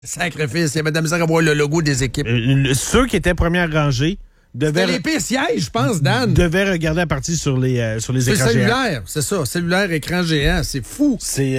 Sacrifice, il y avait de la misère à voir le logo des équipes. Ceux qui étaient première rangée C'était les pires sièges, je pense, Dan. devaient regarder la partie sur les écrans géants. Cellulaire, c'est ça. Cellulaire, écran géant, c'est fou.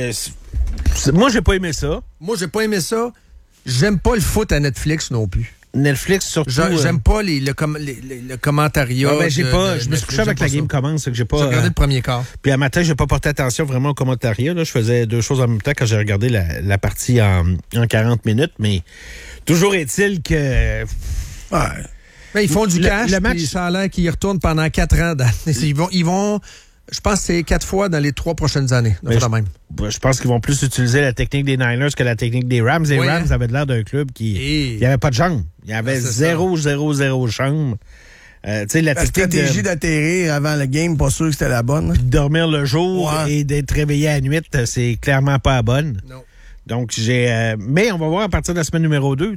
Moi, j'ai pas aimé ça. Moi, j'ai pas aimé ça. J'aime pas le foot à Netflix non plus. Netflix, surtout. J'aime pas le commentariat. Je me suis couché avec la game commence. J'ai pas. J'ai regardé le premier quart. Puis à matin, j'ai pas porté attention vraiment au commentariat. Là. Je faisais deux choses en même temps quand j'ai regardé la partie en 40 minutes. Mais toujours est-il que. Ouais. Ben, ils font du cash. Le match, puis ça a l'air qu'ils y retournent pendant 4 ans. Ils vont. Je pense que c'est 4 fois dans les 3 prochaines années. Je pense qu'ils vont plus utiliser la technique des Niners que la technique des Rams. Les Rams avaient l'air d'un club qui n'avait pas de chambre. Il y avait 0 chambre. La stratégie d'atterrir avant le game, pas sûr que c'était la bonne. Puis de dormir le jour et d'être réveillé à la nuit, c'est clairement pas la bonne. Non. Donc, mais on va voir à partir de la semaine numéro 2,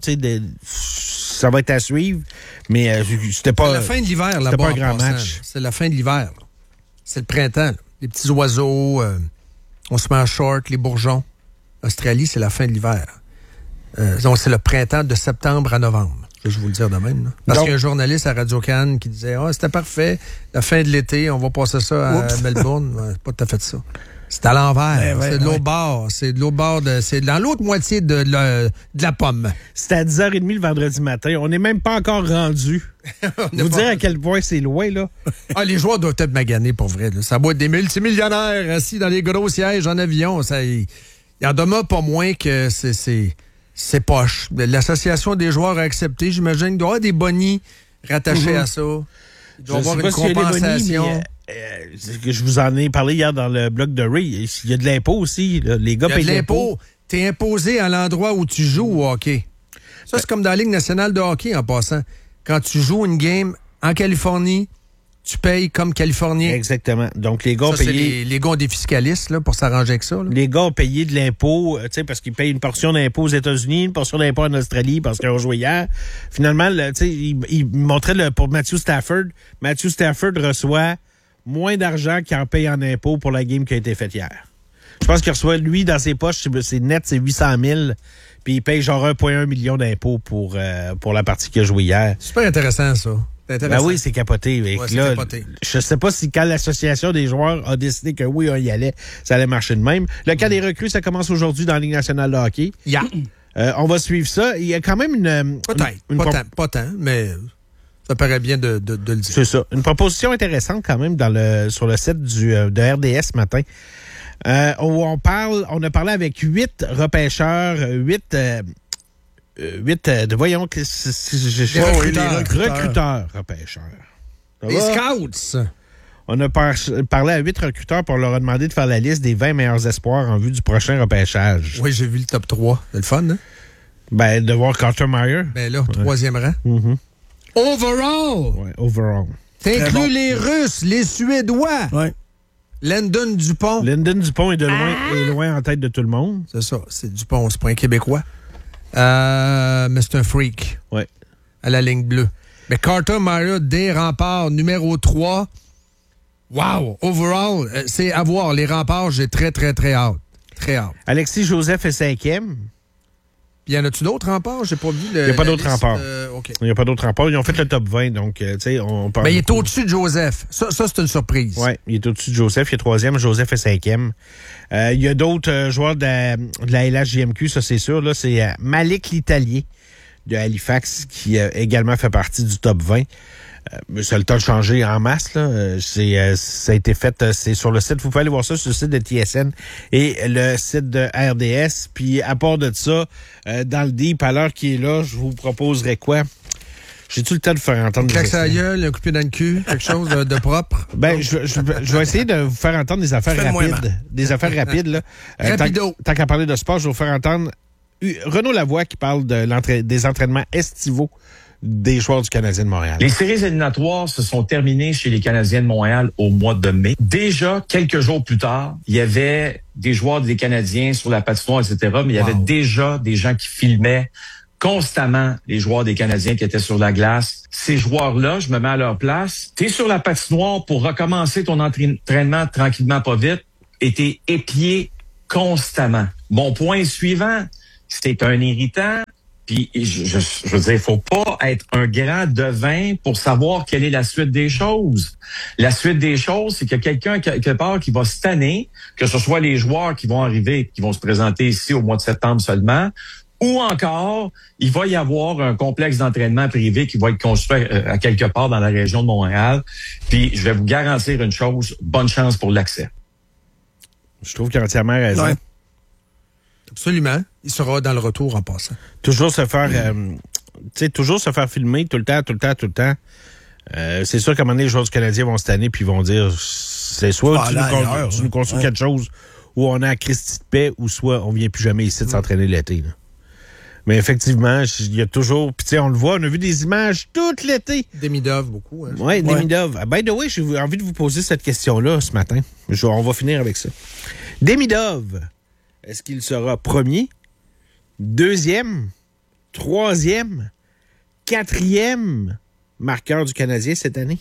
ça va être à suivre. Mais c'était pas. C'est la fin de l'hiver, là-bas. C'était pas un grand match. C'est la fin de l'hiver. C'est le printemps. Là. Les petits oiseaux, on se met en short, les bourgeons. Australie, c'est la fin de l'hiver. Donc, c'est le printemps de septembre à novembre. Je vais vous le dire de même. Là. Parce qu'il y a un journaliste à Radio-Can qui disait « c'était parfait, la fin de l'été, on va passer ça à Melbourne. » Ouais, pas tout à fait ça. C'est à l'envers. C'est de l'autre bord. C'est de l'autre bord. C'est dans l'autre moitié de la pomme. C'était à 10h30 le vendredi matin. On n'est même pas encore rendu. Vous dire à quel point c'est loin, là. Les joueurs doivent être maganés, pour vrai. Là. Ça doit être des multimillionnaires assis dans les gros sièges en avion. Il y en demeure pas moins que c'est poche. L'association des joueurs a accepté. J'imagine qu'il doit y avoir des bonnies rattachés à ça. Il doit y avoir une compensation. Je vous en ai parlé hier dans le blog de Ray. Il y a de l'impôt aussi. Là. Les gars payent de l'impôt. T'es imposé à l'endroit où tu joues au hockey. Ça, c'est comme dans la Ligue nationale de hockey, en passant. Quand tu joues une game en Californie, tu payes comme Californien. Exactement. Donc, les gars ont payé... Les gars ont des fiscalistes là, pour s'arranger avec ça. Là. Les gars ont payé de l'impôt, parce qu'ils payent une portion d'impôt aux États-Unis, une portion d'impôt en Australie parce qu'ils ont joué hier. Finalement, ils montraient pour Matthew Stafford. Matthew Stafford reçoit moins d'argent qu'il en paye en impôt pour la game qui a été faite hier. Je pense qu'il reçoit, lui, dans ses poches, c'est net, c'est 800 000, puis il paye genre 1,1 million d'impôts pour la partie qu'il a joué hier. Super intéressant, ça. Ben oui, c'est capoté. C'est capoté. Je sais pas si quand l'association des joueurs a décidé que oui, on y allait, ça allait marcher de même. Le cas des recrues, ça commence aujourd'hui dans la Ligue nationale de hockey. Yeah. On va suivre ça. Il y a quand même pas tant, mais ça paraît bien de le dire. C'est ça. Une proposition intéressante quand même sur le site de RDS ce matin. On a parlé avec 8 repêcheurs, 8 voyons, recruteurs repêcheurs. Les scouts! On a parlé à 8 recruteurs pour leur demander de faire la liste des 20 meilleurs espoirs en vue du prochain repêchage. Oui, j'ai vu le top 3. C'est le fun, hein? Ben, de voir Carter Meyer. Ben là, 3e rang. Mm-hmm. Overall! Ouais, overall. T'inclus les Russes, les Suédois. Ouais. Lyndon Dupont. Lyndon Dupont est loin en tête de tout le monde. C'est ça, c'est Dupont, c'est pas un Québécois. Mais c'est un freak. Ouais. À la ligne bleue. Mais Carter Meyer, des remparts, numéro 3. Wow! Overall, c'est à voir. Les remparts, j'ai très, très, très hâte. Très hâte. Alexis Joseph est 5e. Puis y en a-tu d'autres remparts? J'ai pas vu Il n'y a pas d'autres remparts. Okay. Il n'y a pas d'autres remparts. Ils ont fait le top 20, donc, tu sais, on parle. Mais il est au-dessus de Joseph. Ça c'est une surprise. Oui, il est au-dessus de Joseph. Il est 3e. Joseph est 5e. Il y a d'autres joueurs de la LHJMQ, ça, c'est sûr. Là, c'est Malik l'Italien de Halifax qui également fait partie du top 20. Ça a le temps de changer en masse. Là. Ça a été fait, c'est sur le site. Vous pouvez aller voir ça sur le site de TSN et le site de RDS. Puis à part de ça, dans le deep, à l'heure qui est là, je vous proposerais quoi? J'ai-tu le temps de faire entendre des affaires? Un coup de pied dans le cul, quelque chose de propre? Ben, je vais essayer de vous faire entendre des affaires rapides. Des affaires rapides, là. Rapido. Tant qu'à parler de sport, je vais vous faire entendre Renaud Lavoie qui parle des entraînements estivaux des joueurs du Canadien de Montréal. Les séries éliminatoires se sont terminées chez les Canadiens de Montréal au mois de mai. Déjà, quelques jours plus tard, il y avait des joueurs des Canadiens sur la patinoire, etc., mais il y avait déjà des gens qui filmaient constamment les joueurs des Canadiens qui étaient sur la glace. Ces joueurs-là, je me mets à leur place. T'es sur la patinoire pour recommencer ton entraînement tranquillement, pas vite, et t'es épié constamment. Mon point suivant, c'est un irritant. Puis, je veux dire, il faut pas être un grand devin pour savoir quelle est la suite des choses. La suite des choses, c'est que quelqu'un, quelque part, qui va se tanner, que ce soit les joueurs qui vont arriver, qui vont se présenter ici au mois de septembre seulement, ou encore, il va y avoir un complexe d'entraînement privé qui va être construit à quelque part dans la région de Montréal. Puis, je vais vous garantir une chose, bonne chance pour l'accès. Je trouve qu'il a entièrement raison. Ouais. Absolument. Il sera dans le retour en passant. Toujours se faire toujours se faire filmer tout le temps. C'est sûr qu'à un moment donné, les joueurs du Canadien vont se tanner puis ils vont dire c'est soit tu nous construis quelque chose où on est à Christie de paix ou soit on vient plus jamais ici de s'entraîner l'été. Là. Mais effectivement, il y a toujours... Puis on le voit, on a vu des images tout l'été. Demidov, beaucoup. Hein, oui, Demidov. By the way, j'ai envie de vous poser cette question-là ce matin. On va finir avec ça. Demidov, est-ce qu'il sera premier, deuxième, troisième, quatrième marqueur du Canadien cette année?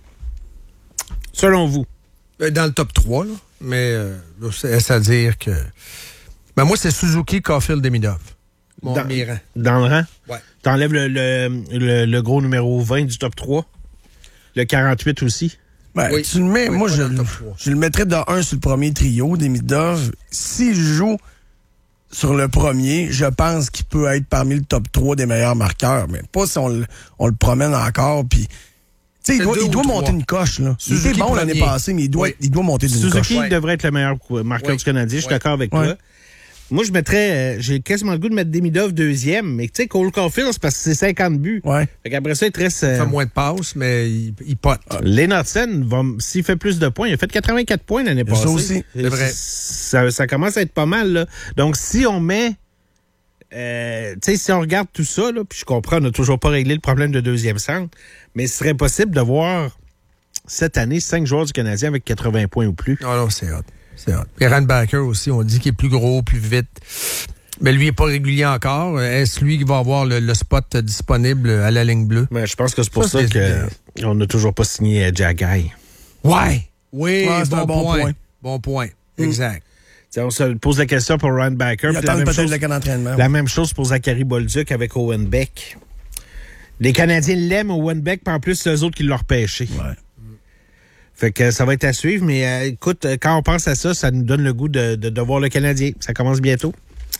Selon vous? Dans le top 3, là. Mais c'est-à-dire que... Ben moi, c'est Suzuki, Caulfield, Demidov. Mon dans le rang? Ouais. T'enlèves le gros numéro 20 du top 3? Le 48 aussi? Ben, oui. Tu le mets, moi, je le mettrais de 1 sur le premier trio, Demidov. S'il joue sur le premier, je pense qu'il peut être parmi le top 3 des meilleurs marqueurs, mais pas si on le promène encore, puis... Il doit monter une coche. Là. Il était bon l'année passée, mais il doit monter d'une coche. Suzuki devrait être le meilleur marqueur du Canadien, je suis d'accord avec toi. Moi, je mettrais... j'ai quasiment le goût de mettre Demidov deuxième, mais tu sais, Cole Caulfield, c'est parce que c'est 50 buts. Ouais. Fait qu'après ça, il te reste... Il fait moins de passes, mais il pote. Lennartson, s'il fait plus de points, il a fait 84 points l'année passée. Ça aussi, c'est vrai. Ça commence à être pas mal, là. Donc, si on met... tu sais, si on regarde tout ça, là, puis je comprends, on n'a toujours pas réglé le problème de deuxième centre, mais ce serait possible de voir cette année 5 joueurs du Canadien avec 80 points ou plus. Non, c'est hot. C'est hot. Puis Randbacker aussi, on dit qu'il est plus gros, plus vite. Mais lui, il n'est pas régulier encore. Est-ce lui qui va avoir le spot disponible à la ligne bleue? Mais je pense que c'est pour ça qu'on n'a toujours pas signé Jack Guy. Ouais! Oui, c'est un bon point. Bon point. Exact. T'sais, on se pose la question pour Ryan Backer. Il attend peut-être le camp d'entraînement. La même chose pour Zachary Bolduc avec Owen Beck. Les Canadiens l'aiment, Owen Beck, puis en plus, c'est eux autres qui l'ont repêché. Ouais. Fait que ça va être à suivre, mais écoute, quand on pense à ça, ça nous donne le goût de voir le Canadien. Ça commence bientôt.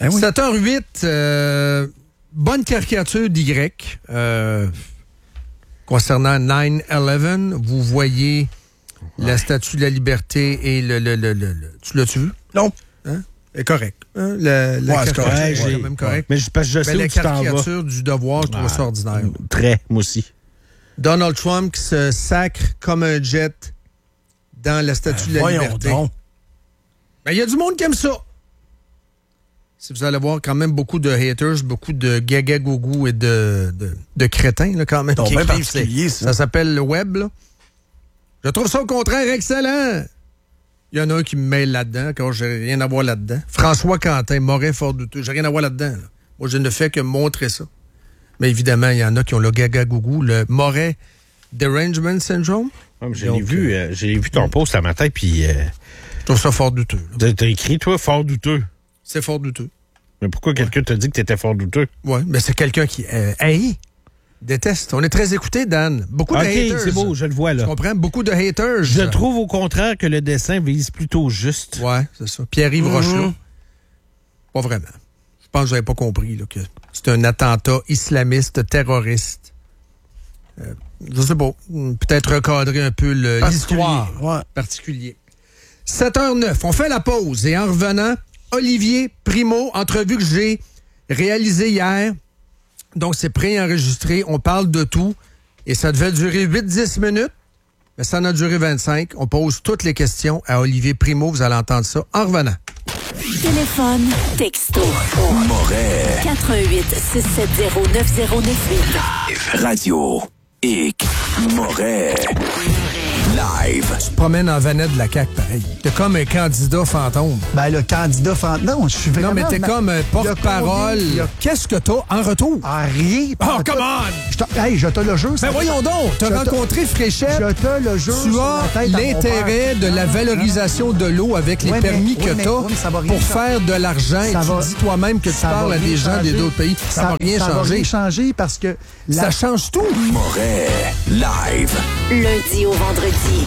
7h08, bonne caricature d'Y. Concernant 9/11, vous voyez la Statue de la Liberté et tu l'as-tu vu? Non. Hein? C'est correct. Hein? La caricature est quand même correct. Mais parce que je sais où la tu t'en vas. caricature du devoir, je trouve ça ordinaire. Très, moi aussi. Donald Trump qui se sacre comme un jet dans la Statue de la Liberté. Ben, il y a du monde qui aime ça. Si vous allez voir quand même beaucoup de haters, beaucoup de gaga-gougou et de crétins, là, quand même. Qui écrivent, ça s'appelle le web, là. Je trouve ça au contraire excellent. Il y en a un qui me mêle là-dedans, quand j'ai rien à voir là-dedans. François Quentin, Moret fort douteux. J'ai rien à voir là-dedans. Là. Moi, je ne fais que montrer ça. Mais évidemment, il y en a qui ont le gaga-gougou, le Moret Derangement Syndrome. Ouais, j'ai vu ton post ce matin, puis... je trouve ça fort douteux. T'as écrit, toi, fort douteux. C'est fort douteux. Mais pourquoi quelqu'un t'a dit que t'étais fort douteux? Oui, mais c'est quelqu'un qui haït, déteste. On est très écouté, Dan. Beaucoup de haters. OK, c'est beau, je le vois, là. Tu comprends? Beaucoup de haters. Je trouve, au contraire, que le dessin vise plutôt juste. Ouais, c'est ça. Pierre-Yves Rochelot. Pas vraiment. Je pense que vous n'avez pas compris là, que c'est un attentat islamiste, terroriste. Je sais pas. Peut-être recadrer un peu l'histoire. Ouais. Particulier. 7h09. On fait la pause. Et en revenant, Olivier Primo, entrevue que j'ai réalisée hier. Donc, c'est préenregistré. On parle de tout. Et ça devait durer 8-10 minutes. Mais ça en a duré 25. On pose toutes les questions à Olivier Primo. Vous allez entendre ça en revenant. Téléphone, texto. Moret. 88-670-9098. Radio X. Moret. live. Tu te promènes en vanette de la CAQ, pareil. T'es comme un candidat fantôme. Ben, le candidat fantôme. Non, je suis vraiment... Non, mais t'es comme un porte-parole. Qu'est-ce que t'as en retour? Ah, rien. Oh, come on! Hey, je te le jure. Ben voyons donc, t'as rencontré Fréchette. Je te le jure. Tu as l'intérêt de la valorisation de l'eau avec les permis que t'as pour faire de l'argent. Et tu dis toi-même que tu parles à des gens d'autres pays. Ça va rien changer. Ça va rien changer parce que... Ça change tout. Moret live. Lundi au vendredi,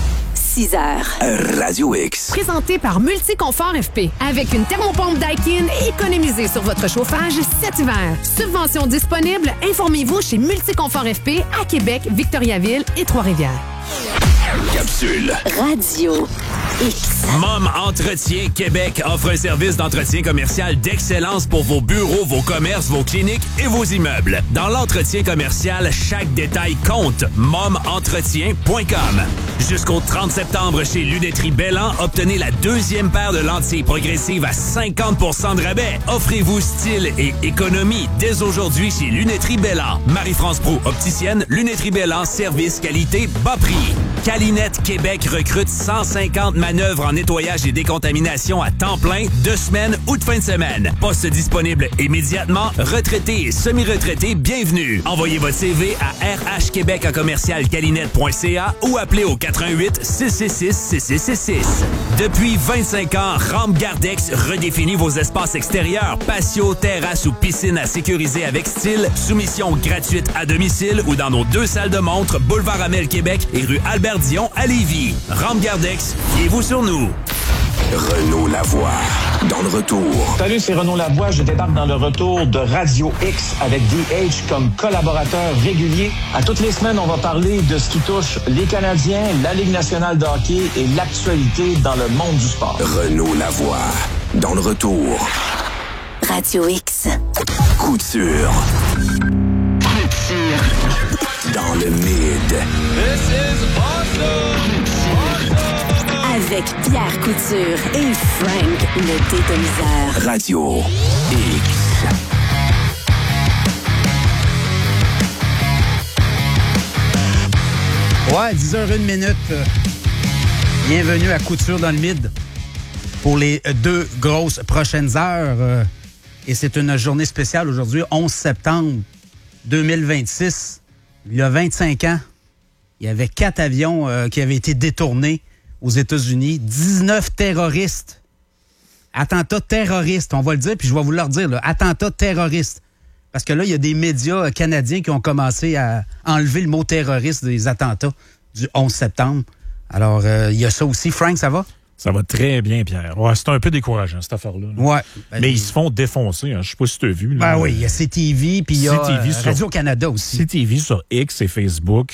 6h. Radio X. Présenté par Multiconfort FP. Avec une thermopompe Daikin, économisez sur votre chauffage cet hiver. Subvention disponible, informez-vous chez Multiconfort FP à Québec, Victoriaville et Trois-Rivières. Capsule. Radio X. Mom Entretien Québec offre un service d'entretien commercial d'excellence pour vos bureaux, vos commerces, vos cliniques et vos immeubles. Dans l'entretien commercial, chaque détail compte. momentretien.com. Jusqu'au 30 septembre chez Lunetterie Bellan, obtenez la deuxième paire de lentilles progressives à 50% de rabais. Offrez-vous style et économie dès aujourd'hui chez Lunetterie Bellan. Marie-France Proulx, opticienne, Lunetterie Bellan, service, qualité, bas prix. Calinette Québec recrute 150 manœuvres en nettoyage et décontamination à temps plein, 2 semaines ou de fin de semaine. Poste disponible immédiatement. Retraités et semi-retraités, bienvenue. Envoyez votre CV à rhquebec@calinette.ca ou appelez au 88 666 6666. Depuis 25 ans, Rampe Gardex redéfinit vos espaces extérieurs, patio, terrasse ou piscine à sécuriser avec style. Soumission gratuite à domicile ou dans nos 2 salles de montre, boulevard Amel Québec et rue Albert Dion à Lévis. Rampe Gardex, fiez-vous sur nous. Renaud Lavoie, dans le retour. Salut, c'est Renaud Lavoie. Je débarque dans le retour de Radio X avec DH comme collaborateur régulier. À toutes les semaines, on va parler de ce qui touche les Canadiens, la Ligue nationale de hockey et l'actualité dans le monde du sport. Renaud Lavoie, dans le retour. Radio X. Couture. Dans le mid. Avec Pierre Couture et Frank le Dédomiseur. Radio X. Ouais, 10h01. Bienvenue à Couture dans le mid pour les 2 grosses prochaines heures. Et c'est une journée spéciale aujourd'hui, 11 septembre 2026. Il y a 25 ans, il y avait 4 avions qui avaient été détournés aux États-Unis. 19 terroristes. Attentats terroristes, on va le dire, puis je vais vous le redire, là, attentats terroristes. Parce que là, il y a des médias canadiens qui ont commencé à enlever le mot terroriste des attentats du 11 septembre. Alors, il y a ça aussi. Frank, ça va? Ça va très bien, Pierre. Ouais, c'est un peu décourageant, cette affaire-là. Là. Ouais. Mais ils se font défoncer. Hein. Je sais pas si tu as vu. Là. Ben oui, il y a CTV, puis il y a Radio-Canada aussi. CTV sur X et Facebook.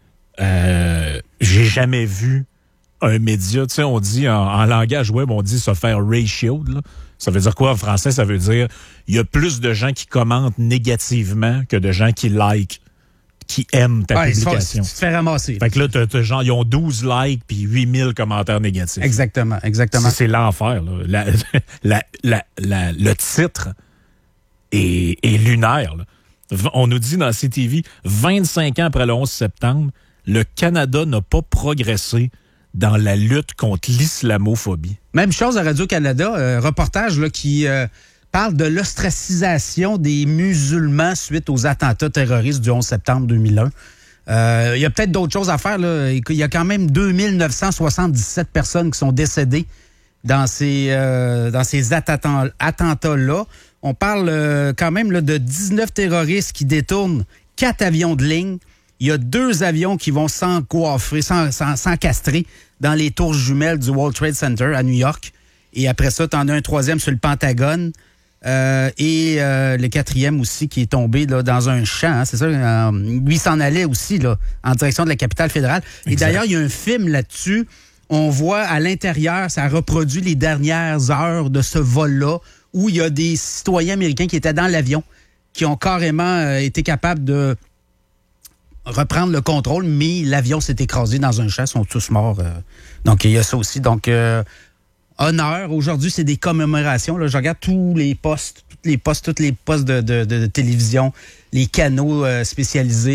J'ai jamais vu un média. Tu sais, on dit en langage web, on dit se faire ratio. Là. Ça veut dire quoi en français? Ça veut dire il y a plus de gens qui commentent négativement que de gens qui like, qui aiment ta publication. Tu te fais ramasser. Fait que là, t'as genre, ils ont 12 likes puis 8000 commentaires négatifs. Exactement. C'est l'enfer. Là. Le titre est lunaire. Là. On nous dit dans CTV, 25 ans après le 11 septembre, le Canada n'a pas progressé dans la lutte contre l'islamophobie. Même chose à Radio-Canada, reportage là, qui parle de l'ostracisation des musulmans suite aux attentats terroristes du 11 septembre 2001. Il y a peut-être d'autres choses à faire. Là. Il y a quand même 2977 personnes qui sont décédées dans ces attentats-là. On parle quand même là, de 19 terroristes qui détournent 4 avions de ligne. Il y a 2 avions qui vont s'encastrer dans les tours jumelles du World Trade Center à New York. Et après ça, tu en as un 3e sur le Pentagone. Et le 4e aussi qui est tombé là, dans un champ. Hein, c'est ça. Lui s'en allait aussi là, en direction de la capitale fédérale. Exact. Et d'ailleurs, il y a un film là-dessus. On voit à l'intérieur, ça reproduit les dernières heures de ce vol-là où il y a des citoyens américains qui étaient dans l'avion, qui ont carrément été capables de reprendre le contrôle, mais l'avion s'est écrasé dans un champ, ils sont tous morts. Donc, il y a ça aussi. Donc, honneur. Aujourd'hui, c'est des commémorations. Là. Je regarde tous les postes de télévision, les canaux spécialisés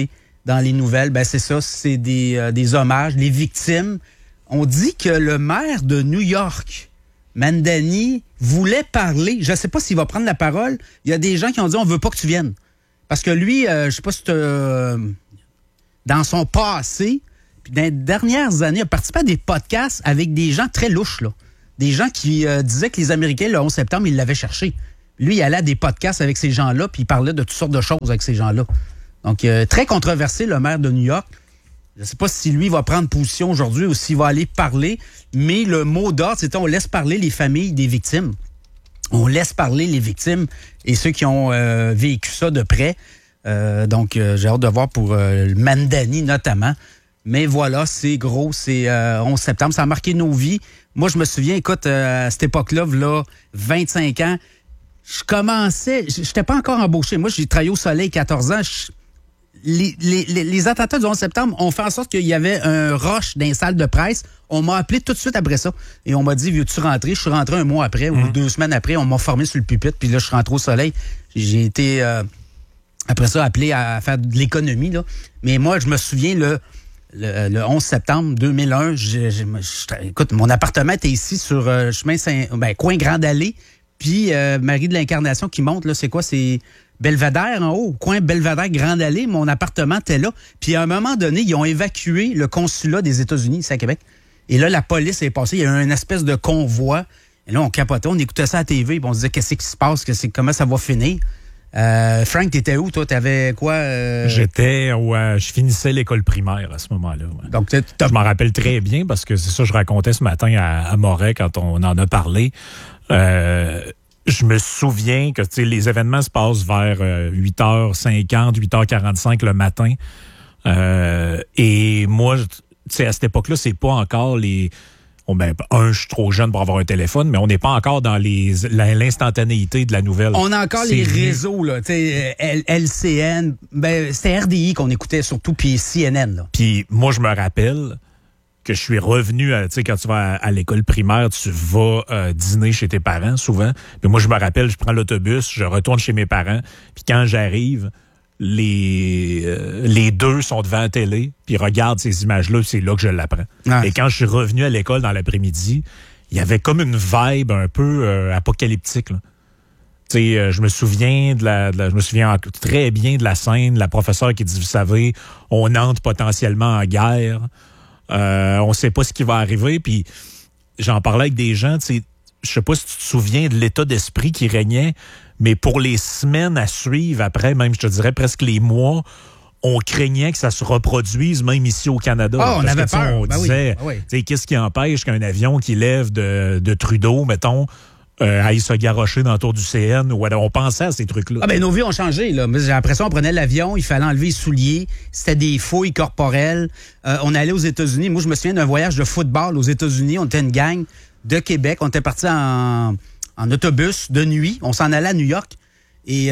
dans les nouvelles. Ben c'est ça, c'est des hommages, les victimes. On dit que le maire de New York, Mamdani, voulait parler. Je ne sais pas s'il va prendre la parole. Il y a des gens qui ont dit on veut pas que tu viennes. Parce que lui, je sais pas si dans son passé, puis dans les dernières années, il a participé à des podcasts avec des gens très louches, là. Des gens qui disaient que les Américains, le 11 septembre, ils l'avaient cherché. Lui, il allait à des podcasts avec ces gens-là, puis il parlait de toutes sortes de choses avec ces gens-là. Donc, très controversé, le maire de New York. Je ne sais pas si lui va prendre position aujourd'hui ou s'il va aller parler, mais le mot d'ordre, c'est on laisse parler les familles des victimes. On laisse parler les victimes et ceux qui ont vécu ça de près. Donc, j'ai hâte de voir pour Mamdani notamment. Mais voilà, c'est gros, c'est 11 septembre. Ça a marqué nos vies. Moi, je me souviens, écoute, à cette époque-là, 25 ans, je commençais, je n'étais pas encore embauché. Moi, j'ai travaillé au Soleil 14 ans. Les attentats du 11 septembre ont fait en sorte qu'il y avait un rush dans les salles de presse. On m'a appelé tout de suite après ça. Et on m'a dit, veux-tu rentrer? Je suis rentré un mois après ou 2 semaines après. On m'a formé sur le pupitre. Puis là, je suis rentré au Soleil. J'ai été, après ça, appelé à faire de l'économie, là. Mais moi, je me souviens, le 11 septembre 2001, écoute, mon appartement était ici sur chemin coin Grande Allée. Puis Marie de l'Incarnation qui monte, là, c'est quoi? C'est Belvedere en haut, coin Belvedere, Grande Allée. Mon appartement était là. Puis à un moment donné, ils ont évacué le consulat des États-Unis ici à Québec. Et là, la police est passée. Il y a eu une espèce de convoi. Et là, on capotait, on écoutait ça à la TV. Puis on se disait, qu'est-ce qui se passe? Comment ça va finir? Frank, t'étais où, toi? T'avais quoi? Je finissais l'école primaire à ce moment-là. Ouais. Donc, je m'en rappelle très bien parce que c'est ça que je racontais ce matin à Moret quand on en a parlé. Je me souviens que les événements se passent vers 8h50, 8h45 le matin. Et moi, à cette époque-là, c'est pas encore les... je suis trop jeune pour avoir un téléphone, mais on n'est pas encore dans l'instantanéité de la nouvelle. On a encore les réseaux, là, LCN, c'était RDI qu'on écoutait surtout, puis CNN. Là. Puis moi, je me rappelle que je suis revenu, quand tu vas à l'école primaire, tu vas dîner chez tes parents souvent. Puis moi, je me rappelle, je prends l'autobus, je retourne chez mes parents, puis quand j'arrive, les deux sont devant la télé, puis regardent ces images-là, c'est là que je l'apprends. Ah. Et quand je suis revenu à l'école dans l'après-midi, il y avait comme une vibe un peu apocalyptique, là. Je me souviens je me souviens très bien de la scène, la professeure qui dit, vous savez, on entre potentiellement en guerre, on sait pas ce qui va arriver, puis j'en parlais avec des gens, je sais pas si tu te souviens de l'état d'esprit qui régnait, mais pour les semaines à suivre après, même je te dirais presque les mois, on craignait que ça se reproduise même ici au Canada. Oh, on avait peur. On disait, qu'est-ce qui empêche qu'un avion qui lève de Trudeau, mettons, aille se garrocher dans le tour du CN, ou on pensait à ces trucs-là. Nos vies ont changé, là. J'ai l'impression qu'on prenait l'avion, il fallait enlever les souliers, c'était des fouilles corporelles. On allait aux États-Unis. Moi, je me souviens d'un voyage de football aux États-Unis. On était une gang de Québec. On était partis en autobus de nuit. On s'en allait à New York. Et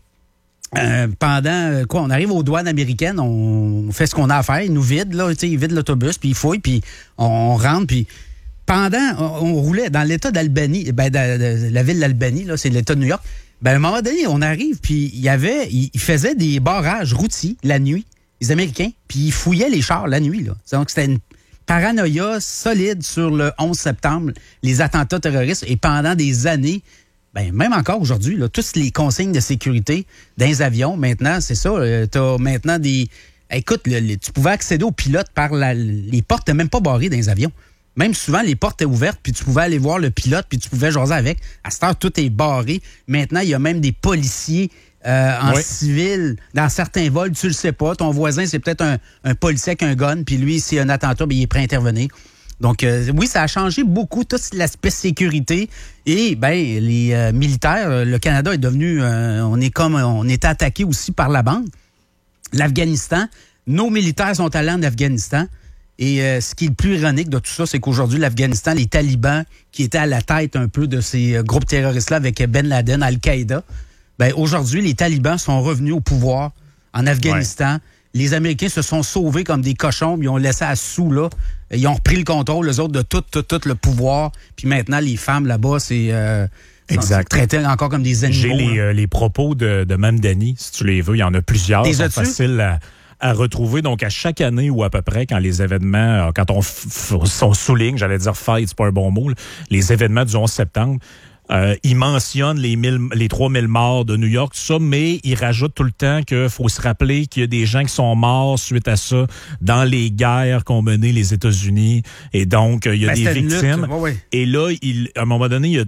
on arrive aux douanes américaines, on fait ce qu'on a à faire. Ils nous vident, là, ils vident l'autobus, puis ils fouillent, puis on rentre, puis on roulait dans l'État d'Albany, la ville d'Albany, là, c'est l'État de New York. À un moment donné, on arrive, puis ils faisaient des barrages routiers la nuit, les Américains, puis ils fouillaient les chars la nuit, là. Donc, c'était une paranoïa solide sur le 11 septembre, les attentats terroristes, et pendant des années, même encore aujourd'hui, là, toutes les consignes de sécurité dans les avions, maintenant, c'est ça, t'as maintenant des... Écoute, tu pouvais accéder aux pilotes par les portes n'étaient même pas barrées dans les avions. Même souvent, les portes étaient ouvertes, puis tu pouvais aller voir le pilote, puis tu pouvais jaser avec. À cette heure, tout est barré. Maintenant, il y a même des policiers en civil dans certains vols. Tu le sais pas. Ton voisin, c'est peut-être un policier avec un gun, puis lui, s'il y a un attentat, il est prêt à intervenir. Donc, oui, ça a changé beaucoup, tout l'aspect sécurité. Et, les militaires, le Canada est devenu... on est attaqué aussi par la bande. L'Afghanistan, nos militaires sont allés en Afghanistan. Et ce qui est le plus ironique de tout ça, c'est qu'aujourd'hui, l'Afghanistan, les talibans, qui étaient à la tête un peu de ces groupes terroristes-là avec Ben Laden, Al-Qaïda, aujourd'hui, les talibans sont revenus au pouvoir en Afghanistan. Ouais. Les Américains se sont sauvés comme des cochons, puis ils ont laissé à sous, là. Ils ont repris le contrôle, les autres, de tout le pouvoir. Puis maintenant, les femmes là-bas, c'est... exact. Traité encore comme des animaux. J'ai les propos de Mamdani, si tu les veux. Il y en a plusieurs. Ils sont faciles à retrouver. Donc, à chaque année ou à peu près, quand les événements, quand on souligne, j'allais dire fête, c'est pas un bon mot, là, les événements du 11 septembre, il mentionne les 3000 morts de New York, tout ça, mais il rajoute tout le temps qu'il faut se rappeler qu'il y a des gens qui sont morts suite à ça dans les guerres qu'ont menées les États-Unis. Et donc, il y a des victimes. Ouais. Et là, à un moment donné,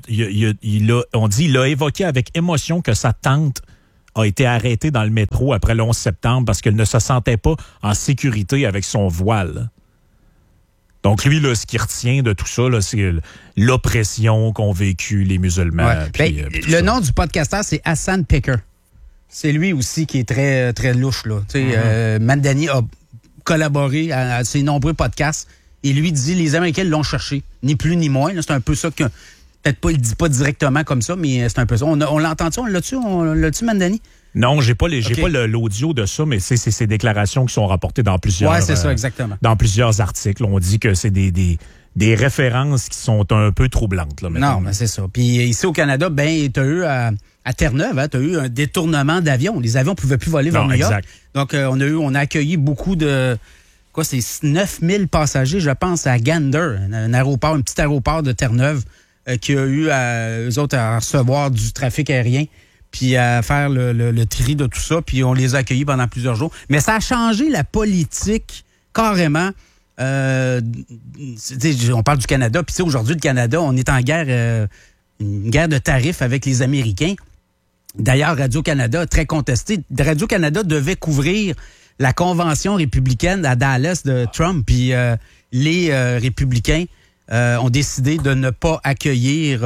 il a évoqué avec émotion que sa tante a été arrêtée dans le métro après le 11 septembre parce qu'elle ne se sentait pas en sécurité avec son voile. Donc, lui, là, ce qu'il retient de tout ça, là, c'est l'oppression qu'ont vécu les musulmans. Ouais. Puis le nom du podcasteur, c'est Hassan Picker. C'est lui aussi qui est très, très louche, là. Mandani a collaboré à ses nombreux podcasts et lui dit les Américains l'ont cherché, ni plus ni moins. Là, c'est un peu ça que... Peut-être pas, il dit pas directement comme ça, mais c'est un peu ça. On l'a entendu, on l'a-tu, Mandani? Non, j'ai pas l'audio de ça, mais c'est ces déclarations qui sont rapportées dans plusieurs... Oui, c'est ça, exactement. Dans plusieurs articles. On dit que c'est des références qui sont un peu troublantes. Là, non, mais c'est ça. Puis ici au Canada, tu as eu à Terre-Neuve, tu as eu un détournement d'avions. Les avions ne pouvaient plus voler vers New York. Donc, on a accueilli beaucoup de... c'est 9000 passagers, je pense, à Gander, un petit aéroport de Terre-Neuve, qui a eu eux autres à recevoir du trafic aérien, puis à faire le tri de tout ça, puis on les a accueillis pendant plusieurs jours. Mais ça a changé la politique carrément. On parle du Canada, puis aujourd'hui, le Canada, on est en guerre, une guerre de tarifs avec les Américains. D'ailleurs, Radio-Canada, très contesté. Radio-Canada devait couvrir la convention républicaine à Dallas de Trump, puis les républicains ont décidé de ne pas accueillir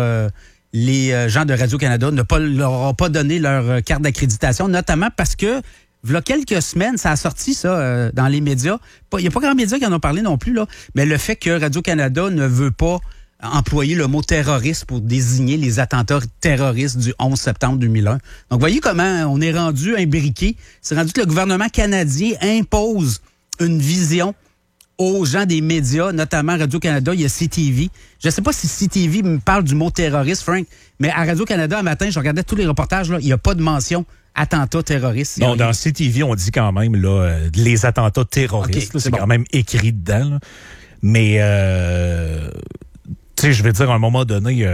les gens de Radio-Canada, leur ont pas donné leur carte d'accréditation, notamment parce que, il y a quelques semaines, ça a sorti ça dans les médias. Il n'y a pas grand médias qui en ont parlé non plus, là, mais le fait que Radio-Canada ne veut pas employer le mot terroriste pour désigner les attentats terroristes du 11 septembre 2001. Donc, voyez comment on est rendu imbriqué. C'est rendu que le gouvernement canadien impose une vision aux gens des médias, notamment Radio-Canada, il y a CTV. Je ne sais pas si CTV me parle du mot terroriste, Frank, mais à Radio-Canada, un matin, je regardais tous les reportages, là, il n'y a pas de mention attentats terroristes. Non, dans CTV, on dit quand même là, les attentats terroristes. Okay, c'est quand même écrit dedans. Là. Mais, tu sais, je vais dire, à un moment donné,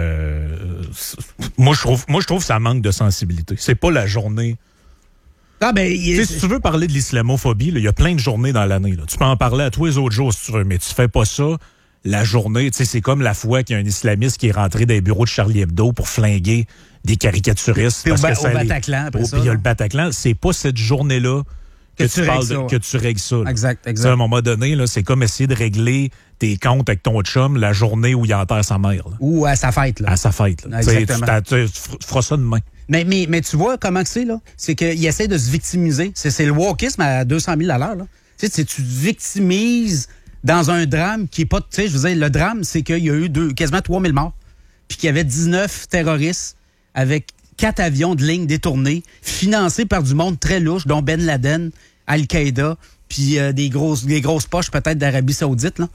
moi, je trouve que ça manque de sensibilité. C'est pas la journée... Ah ben, si tu veux parler de l'islamophobie, il y a plein de journées dans l'année. Là. Tu peux en parler à tous les autres jours si tu veux, mais tu fais pas ça la journée. C'est comme la fois qu'il y a un islamiste qui est rentré dans les bureaux de Charlie Hebdo pour flinguer des caricaturistes. Puis au Bataclan, après ça. Puis il y a le Bataclan. C'est pas cette journée-là que tu règles ça. Exact. À un moment donné, là, c'est comme essayer de régler tes comptes avec ton chum la journée où il enterre sa mère. Là. Ou à sa fête. Là. À sa fête. Là. Tu feras ça demain. Mais tu vois comment c'est, là? C'est qu'il essaie de se victimiser. C'est le wokisme à 200 000 à l'heure, là. Tu sais, tu te victimises dans un drame qui est pas... Tu sais, je veux dire, le drame, c'est qu'il y a eu quasiment 3000 morts, puis qu'il y avait 19 terroristes avec 4 avions de ligne détournés, financés par du monde très louche, dont Ben Laden, Al-Qaïda, puis des grosses poches peut-être d'Arabie Saoudite, là.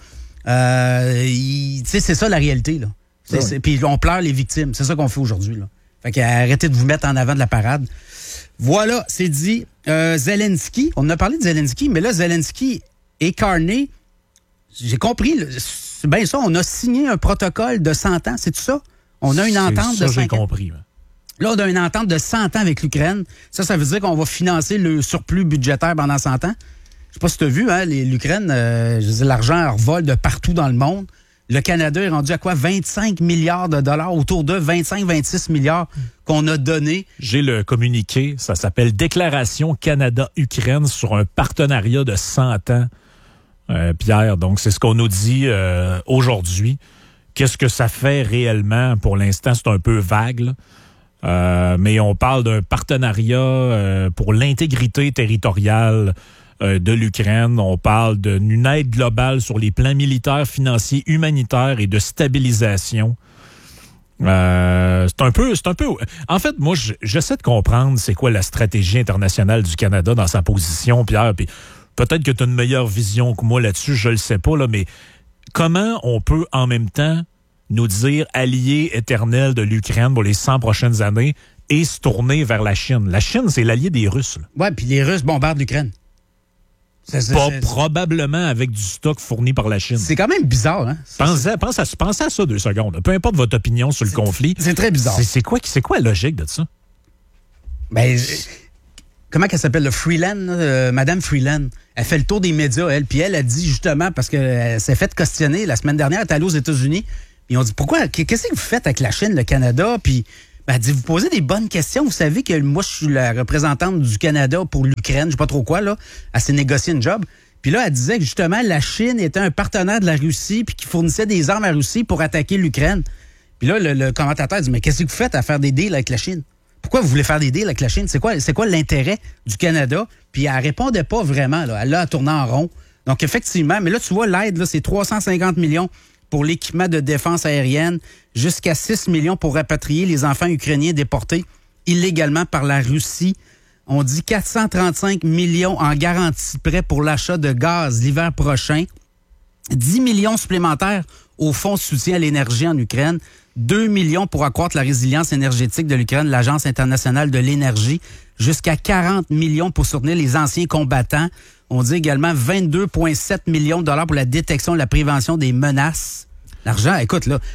Tu sais, c'est ça la réalité, là. Puis on pleure les victimes. C'est ça qu'on fait aujourd'hui, là. Fait qu'arrêtez de vous mettre en avant de la parade. Voilà, c'est dit. Zelensky, on a parlé de Zelensky, mais là, Zelensky et Carney, j'ai compris, c'est bien ça, on a signé un protocole de 100 ans, c'est tout ça? On a une entente de 100 ans. J'ai compris. Ouais. Là, on a une entente de 100 ans avec l'Ukraine. Ça veut dire qu'on va financer le surplus budgétaire pendant 100 ans. Je sais pas si tu as vu, hein, l'Ukraine, l'argent revole de partout dans le monde. Le Canada est rendu à quoi? 25 milliards de dollars, autour de 25-26 milliards qu'on a donné. J'ai le communiqué, ça s'appelle Déclaration Canada-Ukraine sur un partenariat de 100 ans, Pierre. Donc, c'est ce qu'on nous dit aujourd'hui. Qu'est-ce que ça fait réellement? Pour l'instant, c'est un peu vague, là. Mais on parle d'un partenariat pour l'intégrité territoriale de l'Ukraine. On parle d'une aide globale sur les plans militaires, financiers, humanitaires et de stabilisation. C'est un peu... En fait, moi, j'essaie de comprendre c'est quoi la stratégie internationale du Canada dans sa position, Pierre. Puis peut-être que tu as une meilleure vision que moi là-dessus, je le sais pas, là, mais comment on peut en même temps nous dire allié éternel de l'Ukraine pour les 100 prochaines années et se tourner vers la Chine? La Chine, c'est l'allié des Russes. Oui, puis les Russes bombardent l'Ukraine. Probablement avec du stock fourni par la Chine. C'est quand même bizarre, hein? Pensez à ça 2 secondes. Peu importe votre opinion sur le conflit. C'est très bizarre. C'est quoi la logique de ça? Ben, comment qu'elle s'appelle? Le Freeland, Madame Freeland. Elle fait le tour des médias, elle. Puis elle a dit justement, parce qu'elle s'est fait questionner la semaine dernière, elle est allée aux États-Unis. Ils ont dit, pourquoi? Qu'est-ce que vous faites avec la Chine, le Canada? Puis elle dit, vous posez des bonnes questions. Vous savez que moi, je suis la représentante du Canada pour l'Ukraine, je sais pas trop quoi, là. Elle s'est négociée une job. Puis là, elle disait que justement, la Chine était un partenaire de la Russie puis qui fournissait des armes à la Russie pour attaquer l'Ukraine. Puis là, le commentateur dit, mais qu'est-ce que vous faites à faire des deals avec la Chine? Pourquoi vous voulez faire des deals avec la Chine? C'est quoi l'intérêt du Canada? Puis elle répondait pas vraiment, là. Elle a tourné en rond. Donc, effectivement, mais là, tu vois, l'aide, là, c'est 350 millions pour l'équipement de défense aérienne, jusqu'à 6 millions pour rapatrier les enfants ukrainiens déportés illégalement par la Russie. On dit 435 millions en garantie prêt pour l'achat de gaz l'hiver prochain. 10 millions supplémentaires au fonds de soutien à l'énergie en Ukraine. 2 millions pour accroître la résilience énergétique de l'Ukraine, l'Agence internationale de l'énergie. Jusqu'à 40 millions pour soutenir les anciens combattants. On dit également 22,7 millions de dollars pour la détection et la prévention des menaces. L'argent, écoute, là,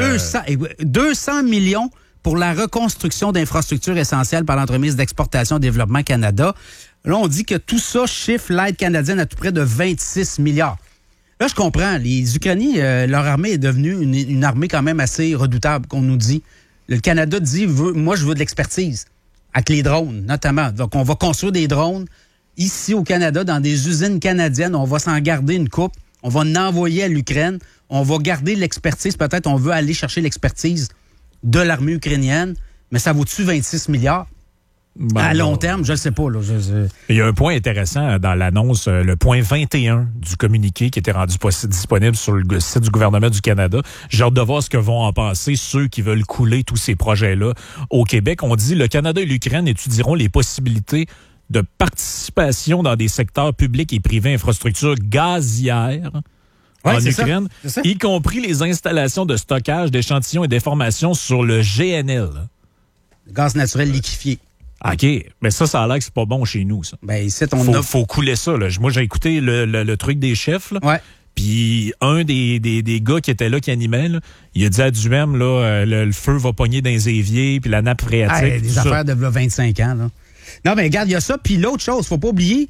200 millions pour la reconstruction d'infrastructures essentielles par l'entremise d'exportation et développement Canada. Là, on dit que tout ça chiffre l'aide canadienne à tout près de 26 milliards. Là, je comprends. Les Ukrainiens, leur armée est devenue une armée quand même assez redoutable, qu'on nous dit. Le Canada dit, moi, je veux de l'expertise avec les drones, notamment. Donc, on va construire des drones ici au Canada, dans des usines canadiennes. On va s'en garder une coupe. On va en envoyer à l'Ukraine. On va garder l'expertise. Peut-être on veut aller chercher l'expertise de l'armée ukrainienne. Mais ça vaut-tu 26 milliards? À long terme, je ne sais pas. Là. Il y a un point intéressant dans l'annonce, le point 21 du communiqué qui était rendu disponible sur le site du gouvernement du Canada. J'ai hâte de voir ce que vont en penser ceux qui veulent couler tous ces projets-là au Québec. On dit le Canada et l'Ukraine étudieront les possibilités de participation dans des secteurs publics et privés, infrastructures gazières en Ukraine, y compris les installations de stockage d'échantillons et d'informations sur le GNL. Le gaz naturel liquéfié. OK, mais ça a l'air que c'est pas bon chez nous, ça. Ben, ici, faut couler ça, là. Moi, j'ai écouté le truc des chefs, là. Ouais. Puis un des gars qui était là, qui animait, là, il a dit à Duhem, là, le feu va pogner dans les éviers, puis la nappe phréatique. Des affaires de 25 ans, là. Non, mais regarde, il y a ça. Puis l'autre chose, faut pas oublier,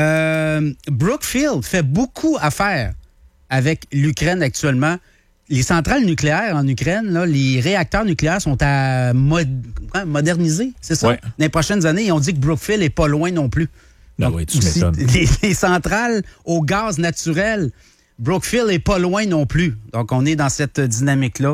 Brookfield fait beaucoup affaire avec l'Ukraine actuellement. Les centrales nucléaires en Ukraine, là, les réacteurs nucléaires sont à moderniser, c'est ça? Ouais. Dans les prochaines années, ils ont dit que Brookfield est pas loin non plus. Donc, oui, tu m'étonnes. Les centrales au gaz naturel, Brookfield est pas loin non plus. Donc, on est dans cette dynamique-là.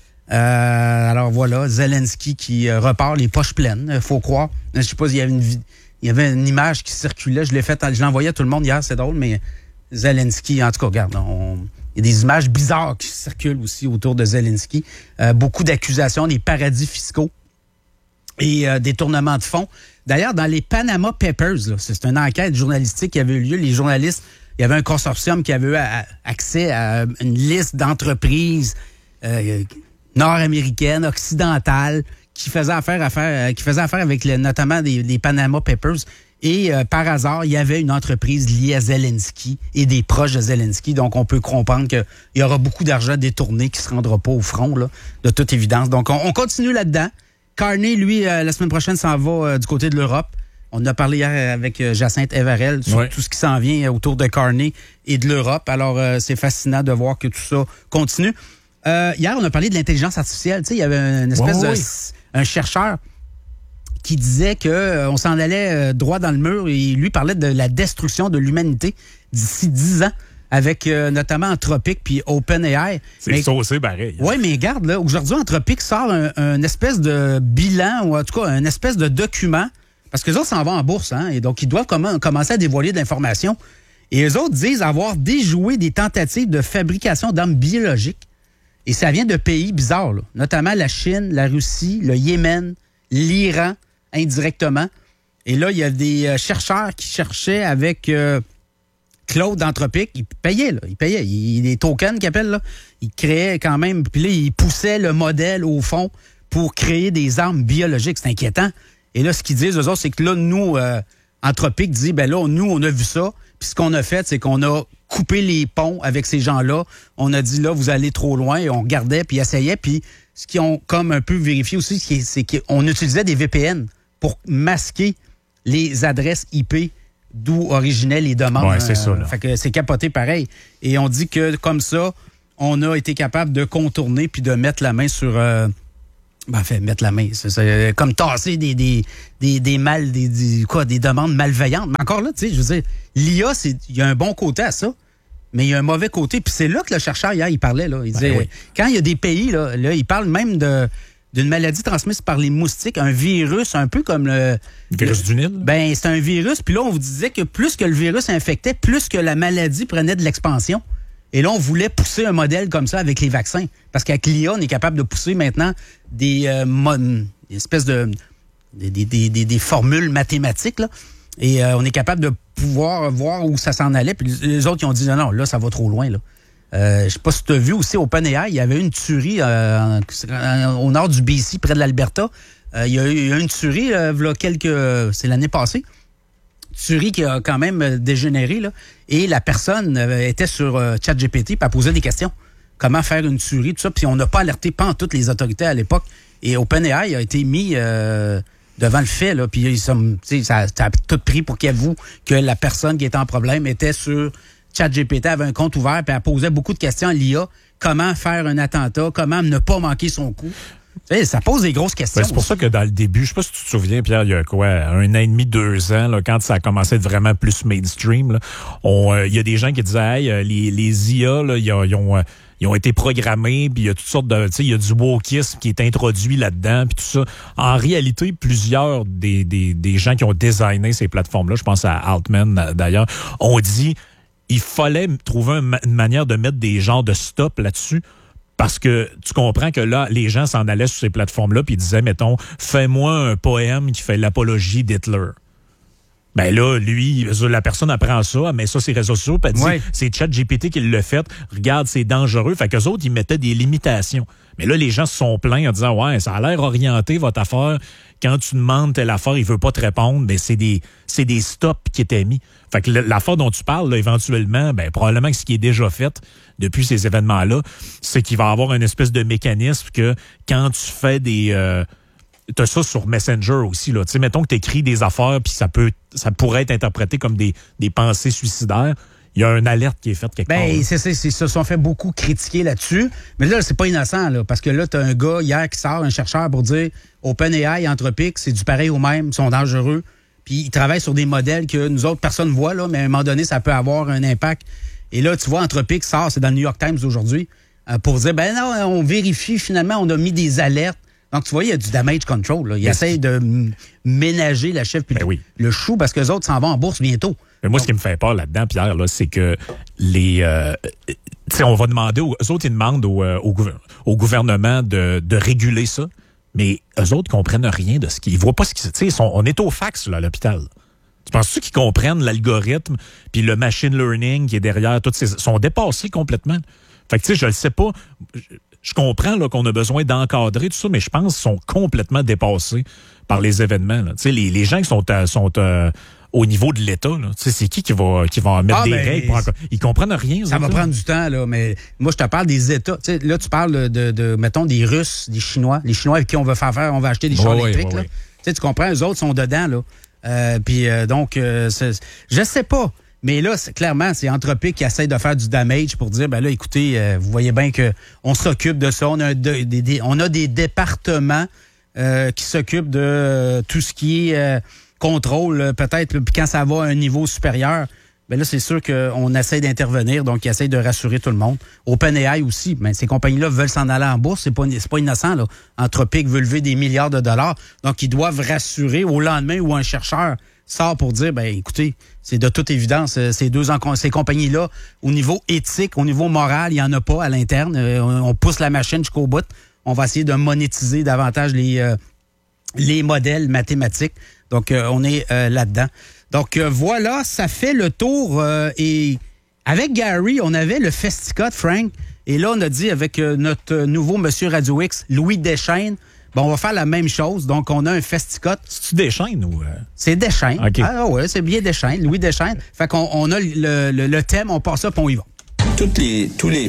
Alors voilà, Zelensky qui repart les poches pleines, faut croire. Je sais pas, il y avait une image qui circulait, je l'ai envoyée à tout le monde hier, c'est drôle, mais Zelensky, en tout cas, regarde, il y a des images bizarres qui circulent aussi autour de Zelensky. Beaucoup d'accusations, des paradis fiscaux et détournements de fonds. D'ailleurs, dans les Panama Papers, là, c'est une enquête journalistique qui avait eu lieu. Les journalistes, il y avait un consortium qui avait eu accès à une liste d'entreprises nord-américaines, occidentales, qui faisaient affaire avec notamment des Panama Papers. Et par hasard, il y avait une entreprise liée à Zelensky et des proches de Zelensky. Donc, on peut comprendre qu'il y aura beaucoup d'argent détourné qui ne se rendra pas au front, là, de toute évidence. Donc, on continue là-dedans. Carney, lui, la semaine prochaine, s'en va du côté de l'Europe. On a parlé hier avec Jacinthe Evarel sur tout ce qui s'en vient autour de Carney et de l'Europe. Alors, c'est fascinant de voir que tout ça continue. Hier, on a parlé de l'intelligence artificielle. Tu sais, il y avait une espèce un chercheur qui disait qu'on s'en allait droit dans le mur et lui parlait de la destruction de l'humanité d'ici 10 ans avec notamment Anthropic puis OpenAI. C'est saucé pareil. Oui, mais regarde, là, aujourd'hui, Anthropic sort un espèce de bilan ou en tout cas un espèce de document parce que les autres s'en vont en bourse, hein, et donc ils doivent commencer à dévoiler de l'information. Et eux autres disent avoir déjoué des tentatives de fabrication d'armes biologiques. Et ça vient de pays bizarres, là, notamment la Chine, la Russie, le Yémen, l'Iran, indirectement. Et là, il y a des chercheurs qui cherchaient avec Claude d'Anthropic. Ils payaient. Les tokens qu'ils appellent, là. Ils créaient quand même. Puis là, ils poussaient le modèle au fond pour créer des armes biologiques. C'est inquiétant. Et là, ce qu'ils disent, eux autres, c'est que là, nous, Anthropic dit, ben là, nous, on a vu ça. Puis Puis ce qu'on a fait, c'est qu'on a coupé les ponts avec ces gens-là. On a dit, là, vous allez trop loin. Et on regardait, puis essayait. Puis ce qu'ils ont comme un peu vérifié aussi, c'est qu'on utilisait des VPN pour masquer les adresses IP d'où originaient les demandes. Ouais, c'est ça. Là. Fait que c'est capoté pareil. Et on dit que comme ça, on a été capable de contourner puis de mettre la main sur... mettre la main. C'est comme tasser des demandes malveillantes. Mais encore là, tu sais, je veux dire, l'IA, il y a un bon côté à ça, mais il y a un mauvais côté. Puis c'est là que le chercheur, hier, il parlait. Là. Il disait, quand il y a des pays, là, il parle même d'une maladie transmise par les moustiques, un virus, un peu comme le virus du Nil? Ben, c'est un virus. Puis là, on vous disait que plus que le virus infectait, plus que la maladie prenait de l'expansion. Et là, on voulait pousser un modèle comme ça avec les vaccins. Parce qu'avec l'IA, on est capable de pousser maintenant des espèces des formules mathématiques. Là. Et on est capable de pouvoir voir où ça s'en allait. Puis les autres, ils ont dit non, là, ça va trop loin. Là. Je sais pas si tu as vu aussi au OpenAI, il y avait une tuerie au nord du BC, près de l'Alberta. Il y a eu une tuerie, c'est l'année passée. Tuerie qui a quand même dégénéré, là. Et la personne était sur ChatGPT et elle posait des questions. Comment faire une tuerie, tout ça. Puis on n'a pas alerté toutes les autorités à l'époque. Et OpenAI a été mis devant le fait, là. Puis ça a tout pris pour qu'il avoue que la personne qui était en problème était sur ChatGPT, avait un compte ouvert, puis elle posait beaucoup de questions à l'IA. Comment faire un attentat? Comment ne pas manquer son coup? Ça pose des grosses questions. C'est pour ça que dans le début, je sais pas si tu te souviens, Pierre, il y a 1 an et demi, 2 ans, là, quand ça a commencé à être vraiment plus mainstream, il y a des gens qui disaient, hey, les IA, là, ils ont été programmés, puis il y a toutes sortes de, il y a du wokisme qui est introduit là-dedans, puis tout ça. En réalité, plusieurs des gens qui ont designé ces plateformes-là, je pense à Altman d'ailleurs, ont dit il fallait trouver une manière de mettre des genres de stop là-dessus. Parce que tu comprends que là, les gens s'en allaient sur ces plateformes-là puis ils disaient, mettons, fais-moi un poème qui fait l'apologie d'Hitler. Ben là, lui, la personne apprend ça, elle met ça sur les réseaux sociaux, puis elle dit, c'est ChatGPT qui l'a fait, regarde, c'est dangereux. Fait qu'eux autres, ils mettaient des limitations. Mais là, les gens se sont plaints en disant, ouais, ça a l'air orienté, votre affaire. Quand tu demandes telle affaire, il veut pas te répondre, mais c'est des stops qui étaient mis. Fait que l'affaire dont tu parles, là, éventuellement, ben, probablement que ce qui est déjà fait depuis ces événements-là, c'est qu'il va y avoir une espèce de mécanisme que quand tu fais t'as ça sur Messenger aussi, là. Tu sais, mettons que t'écris des affaires puis ça pourrait être interprété comme des pensées suicidaires. Il y a une alerte qui est faite quelque part. Ben, ils se sont fait beaucoup critiquer là-dessus. Mais là, c'est pas innocent, là. Parce que là, t'as un gars hier qui sort, un chercheur, pour dire OpenAI, Anthropic, c'est du pareil au même, ils sont dangereux. Puis ils travaillent sur des modèles que nous autres, personne ne voit, là, mais à un moment donné, ça peut avoir un impact. Et là, tu vois, Anthropic sort, c'est dans le New York Times aujourd'hui, pour dire, ben non, on vérifie, finalement, on a mis des alertes. Donc, tu vois, il y a du damage control, là. Ils essayent de ménager la chèvre puis le chou parce que les autres s'en vont en bourse bientôt. Mais moi, ce qui me fait peur là-dedans, Pierre, là, c'est que on va demander, eux autres, ils demandent au gouvernement de réguler ça, mais eux autres, ils comprennent rien de ce qu'ils voient pas ce qui on est au fax, là, à l'hôpital. Tu penses-tu qu'ils comprennent l'algorithme puis le machine learning qui est derrière toutes ces... Ils sont dépassés complètement. Fait que, tu sais, je le sais pas. Je comprends là, qu'on a besoin d'encadrer tout ça, mais je pense qu'ils sont complètement dépassés par les événements. Là. Tu sais, les gens qui sont au niveau de l'État, là, tu sais, c'est qui va mettre des règles pour ils comprennent rien. Ça va prendre du temps, là, mais moi, je te parle des États. Tu sais, là, tu parles de, mettons, des Russes, des Chinois. Les Chinois avec qui on va on va acheter des chars électriques. Là. Tu sais, tu comprends, eux autres sont dedans, là. Je sais pas. Mais là, clairement, c'est Anthropic qui essaie de faire du damage pour dire, ben là, écoutez, vous voyez bien qu'on s'occupe de ça. On a des départements qui s'occupent de tout ce qui est contrôle, peut-être, puis quand ça va à un niveau supérieur, ben là, c'est sûr qu'on essaie d'intervenir, donc ils essayent de rassurer tout le monde. OpenAI aussi, ben, ces compagnies-là veulent s'en aller en bourse, c'est pas innocent, là. Anthropic veut lever des milliards de dollars, donc ils doivent rassurer au lendemain où un chercheur sort pour dire, ben écoutez, c'est de toute évidence, ces compagnies-là, au niveau éthique, au niveau moral, il n'y en a pas à l'interne. On pousse la machine jusqu'au bout. On va essayer de monétiser davantage les modèles mathématiques. Donc, on est là-dedans. Donc, voilà, ça fait le tour. Et avec Gary, on avait le Festicot, Frank. Et là, on a dit avec notre nouveau Monsieur Radio X, Louis Deschênes, Bon, on va faire la même chose. Donc, on a un festicote. C'est-tu Deschaines ou... C'est Deschaines. OK. Ah ouais, c'est bien Deschaines, Louis Deschaines. Fait qu'on on a le thème, on passe ça, puis on y va. Tous les tous les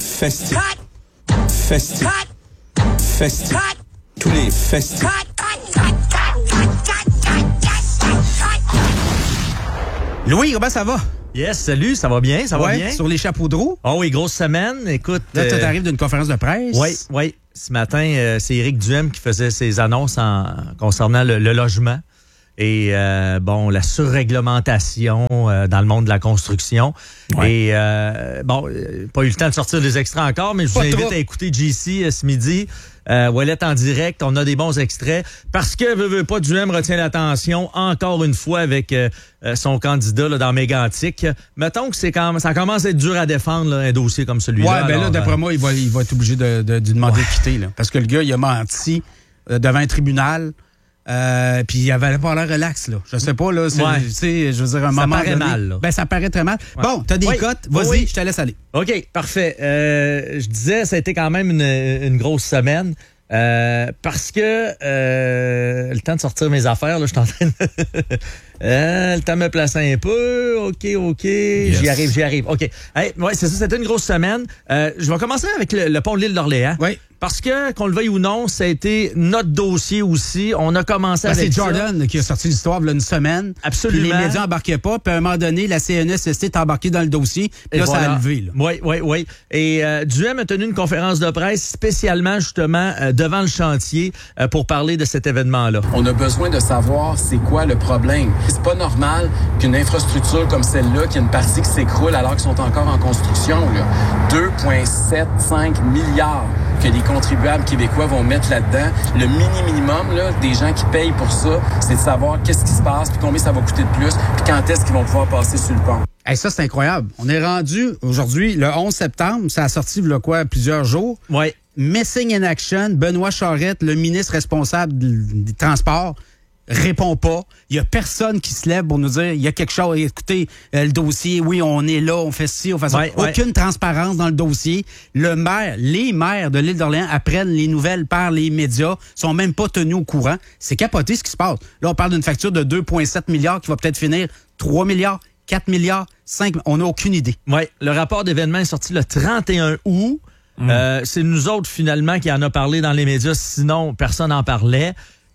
Louis, comment ça va? Yes, salut, ça va bien, ça va bien. Sur les chapeaux de roue. Oh oui, grosse semaine, écoute. Là, tu arrives d'une conférence de presse. Oui. Ce matin, c'est Éric Duhem qui faisait ses annonces concernant le logement et la surréglementation dans le monde de la construction. Ouais. Et pas eu le temps de sortir des extraits encore, mais je vous invite à écouter JC ce midi. Ouellet en direct, on a des bons extraits. Parce que veut pas, Duhem retient l'attention encore une fois avec son candidat là, dans Mégantic. Mettons que ça commence à être dur à défendre là, un dossier comme celui-là. Ouais, là, d'après moi, il va être obligé de demander de quitter. Là, parce que le gars, il a menti devant un tribunal. Puis il avait pas l'air relax, là. Je sais pas, là. Je veux dire, un moment. Ça paraît mal, là. Ben, ça paraît très mal. Ouais. Bon, t'as des cotes. Vas-y, je te laisse aller. OK, parfait. Je disais, ça a été quand même une grosse semaine. Parce que le temps de sortir mes affaires, là, je suis en train de... le temps de me placer un peu. OK. Yes. J'y arrive. OK. Hey, c'est ça, c'était une grosse semaine. Je vais commencer avec le pont de l'île d'Orléans. Oui. Parce que, qu'on le veuille ou non, ça a été notre dossier aussi. On a commencé avec c'est Jordan qui a sorti l'histoire il y a une semaine. Absolument. Puis les médias n'embarquaient pas. Puis à un moment donné, la CNESST est embarquée dans le dossier. Puis là, voilà. Ça a levé. Oui. Et Duhem a tenu une conférence de presse spécialement, justement, devant le chantier pour parler de cet événement-là. On a besoin de savoir c'est quoi le problème. C'est pas normal qu'une infrastructure comme celle-là, qu'il y a une partie qui s'écroule alors qu'ils sont encore en construction. 2,75 milliards que les contribuables québécois vont mettre là-dedans. Le minimum là, des gens qui payent pour ça, c'est de savoir qu'est-ce qui se passe, puis combien ça va coûter de plus, puis quand est-ce qu'ils vont pouvoir passer sur le pont. Hey, ça, c'est incroyable. On est rendu aujourd'hui, le 11 septembre, ça a sorti plusieurs jours. Oui. Missing in action, Benoît Charette, le ministre responsable des Transports, répond pas. Il y a personne qui se lève pour nous dire il y a quelque chose. Écoutez, le dossier, oui, on est là, on fait ci, on fait ça. Aucune transparence dans le dossier. Les maires de l'île d'Orléans apprennent les nouvelles par les médias, sont même pas tenus au courant. C'est capoté ce qui se passe. Là, on parle d'une facture de 2,7 milliards qui va peut-être finir 3 milliards, 4 milliards, 5. On n'a aucune idée. Oui, le rapport d'événement est sorti le 31 août. C'est nous autres, finalement, qui en a parlé dans les médias. Sinon, personne n'en parlait.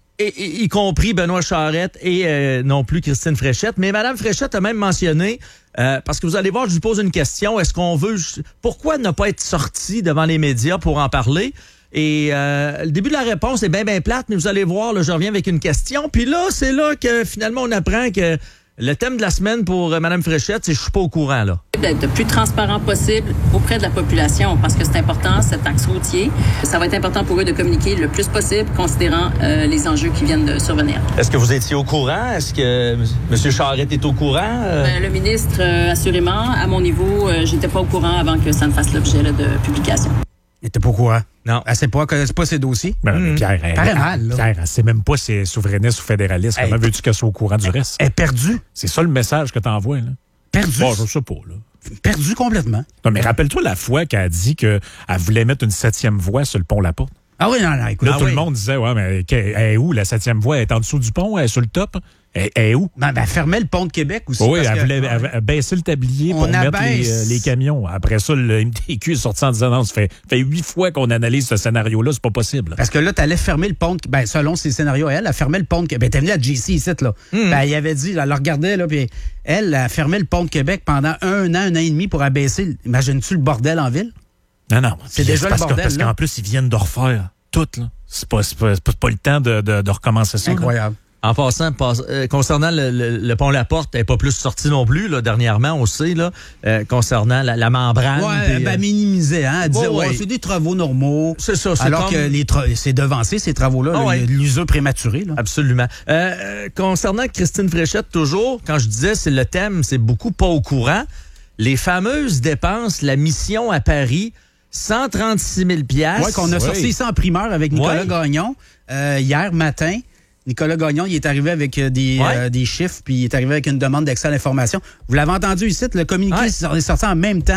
Y compris Benoît Charette et non plus Christine Fréchette. Mais Mme Fréchette a même mentionné, parce que vous allez voir, je lui pose une question, pourquoi ne pas être sorti devant les médias pour en parler? Et le début de la réponse est bien plate, mais vous allez voir, là, je reviens avec une question. Puis là, c'est là que finalement on apprend que le thème de la semaine pour Mme Fréchette, c'est « je suis pas au courant ». Là. D'être le plus transparent possible auprès de la population parce que c'est important, cet axe routier. Ça va être important pour eux de communiquer le plus possible considérant les enjeux qui viennent de survenir. Est-ce que vous étiez au courant? Est-ce que M. Charette est au courant? Le ministre, assurément. À mon niveau, j'étais pas au courant avant que ça ne fasse l'objet de publication. Il était pas au courant? Non. Elle sait pas, connaît pas ses dossiers? Pierre, elle sait même pas si elle est souverainiste ou fédéraliste. Comment veux-tu qu'elle soit au courant du reste? Elle est perdue. C'est ça le message que t'envoies, là. Perdue? Bon, je sais pas, là. Perdue complètement. Non, mais rappelle-toi la fois qu'elle a dit qu'elle voulait mettre une 7e voie sur le pont La Porte. Ah oui, non, écoute. Là, tout le monde disait, ouais, mais elle est où, la 7e voie? Elle est en dessous du pont? Elle est sur le top? Elle est où? Ben, elle fermait le pont de Québec aussi. Oui, elle voulait baisser le tablier pour mettre les camions. Après ça, le MTQ est sorti en disant, non, ça fait 8 fois qu'on analyse ce scénario-là, c'est pas possible. Parce que là, t'allais fermer le pont de... selon ses scénarios, elle fermait le pont de Québec. Ben, t'es venue à JC ici, là. Il avait dit, elle regardait, là, puis elle a fermé le pont de Québec pendant un an et demi pour abaisser. Imagines-tu le bordel en ville? Non. C'est déjà le bordel. Parce qu'en plus, ils viennent de refaire tout, là. C'est pas le temps de recommencer ça. Incroyable. Là. En passant, concernant le pont La Porte, elle n'est pas plus sortie non plus, là, dernièrement, on sait, là, concernant la membrane. Ouais, elle minimisait, hein. Elle disait, c'est des travaux normaux. C'est ça, c'est alors que c'est devancé, ces travaux-là, l'usure prématurée, là. Absolument. Concernant Christine Fréchette, toujours, quand je disais, c'est le thème, c'est beaucoup pas au courant. Les fameuses dépenses, la mission à Paris, 136 000 $. Oui, qu'on a sorti ça en primeur avec Nicolas Gagnon, hier matin. Nicolas Gagnon, il est arrivé avec des chiffres, puis il est arrivé avec une demande d'accès à l'information. Vous l'avez entendu ici, le communiqué est sorti en même temps.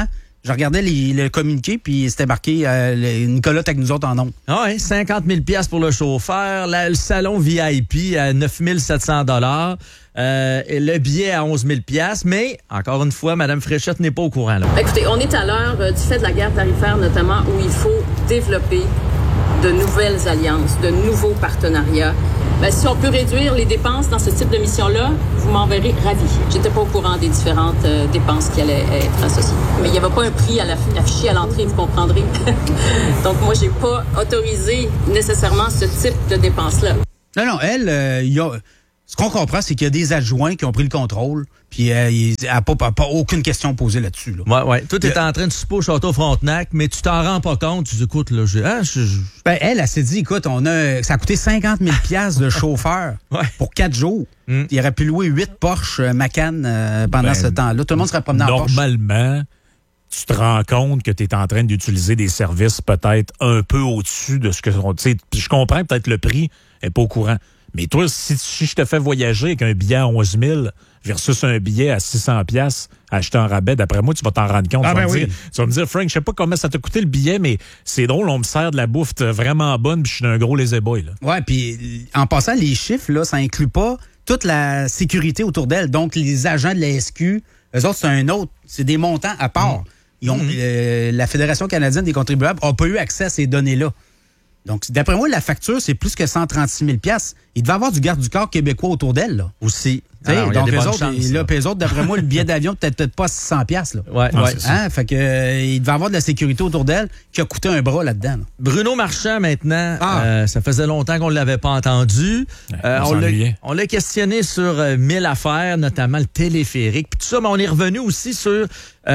Je regardais le communiqué, puis c'était marqué Nicolas avec nous autres en ondes. Ah oui, 50 000 $ pour le chauffeur, le salon VIP à 9 700 $, le billet à 11 000 $, mais, encore une fois, Mme Fréchette n'est pas au courant. Là. Écoutez, on est à l'heure du fait de la guerre tarifaire, notamment, où il faut développer de nouvelles alliances, de nouveaux partenariats. Ben, si on peut réduire les dépenses dans ce type de mission-là, vous m'enverrez ravi. J'étais pas au courant des différentes dépenses qui allaient être associées. Mais il n'y avait pas un prix affiché à l'entrée, vous comprendrez. Donc moi, j'ai pas autorisé nécessairement ce type de dépenses-là. Non, elle, ce qu'on comprend, c'est qu'il y a des adjoints qui ont pris le contrôle, puis il n'y a pas aucune question posée là-dessus. Là. Ouais. Toi, tu es en train de souper au Château Frontenac, mais tu t'en rends pas compte. Tu dis, écoute, là, Ben, elle s'est dit, écoute, ça a coûté 50 000 $ de chauffeur pour 4 jours. Il aurait pu louer 8 Porsche Macan pendant ce temps-là. Tout le monde serait promené en Porsche. Normalement, tu te rends compte que tu es en train d'utiliser des services peut-être un peu au-dessus de ce que... Je comprends peut-être le prix n'est pas au courant. Mais toi, si je te fais voyager avec un billet à 11 000 versus un billet à 600 $ acheté en rabais, d'après moi, tu vas t'en rendre compte. Tu vas me dire, Frank, je sais pas comment ça t'a coûté le billet, mais c'est drôle, on me sert de la bouffe vraiment bonne, puis je suis un gros lazy boy. Là. Ouais, puis en passant, les chiffres, là, ça inclut pas toute la sécurité autour d'elle. Donc, les agents de la SQ, eux autres, c'est des montants à part. Ils ont, la Fédération canadienne des contribuables n'a pas eu accès à ces données-là. Donc, d'après moi, la facture, c'est plus que 136 000 $. Il devait y avoir du garde du corps québécois autour d'elle, là. Aussi. Alors, donc, eux autres, d'après moi, le billet d'avion, peut-être pas 600 $. Là. Ouais. Fait que, il devait y avoir de la sécurité autour d'elle qui a coûté un bras là-dedans. Là. Bruno Marchand, maintenant, ça faisait longtemps qu'on ne l'avait pas entendu. On l'a questionné sur 1000 affaires, notamment le téléphérique. Puis tout ça, mais on est revenu aussi sur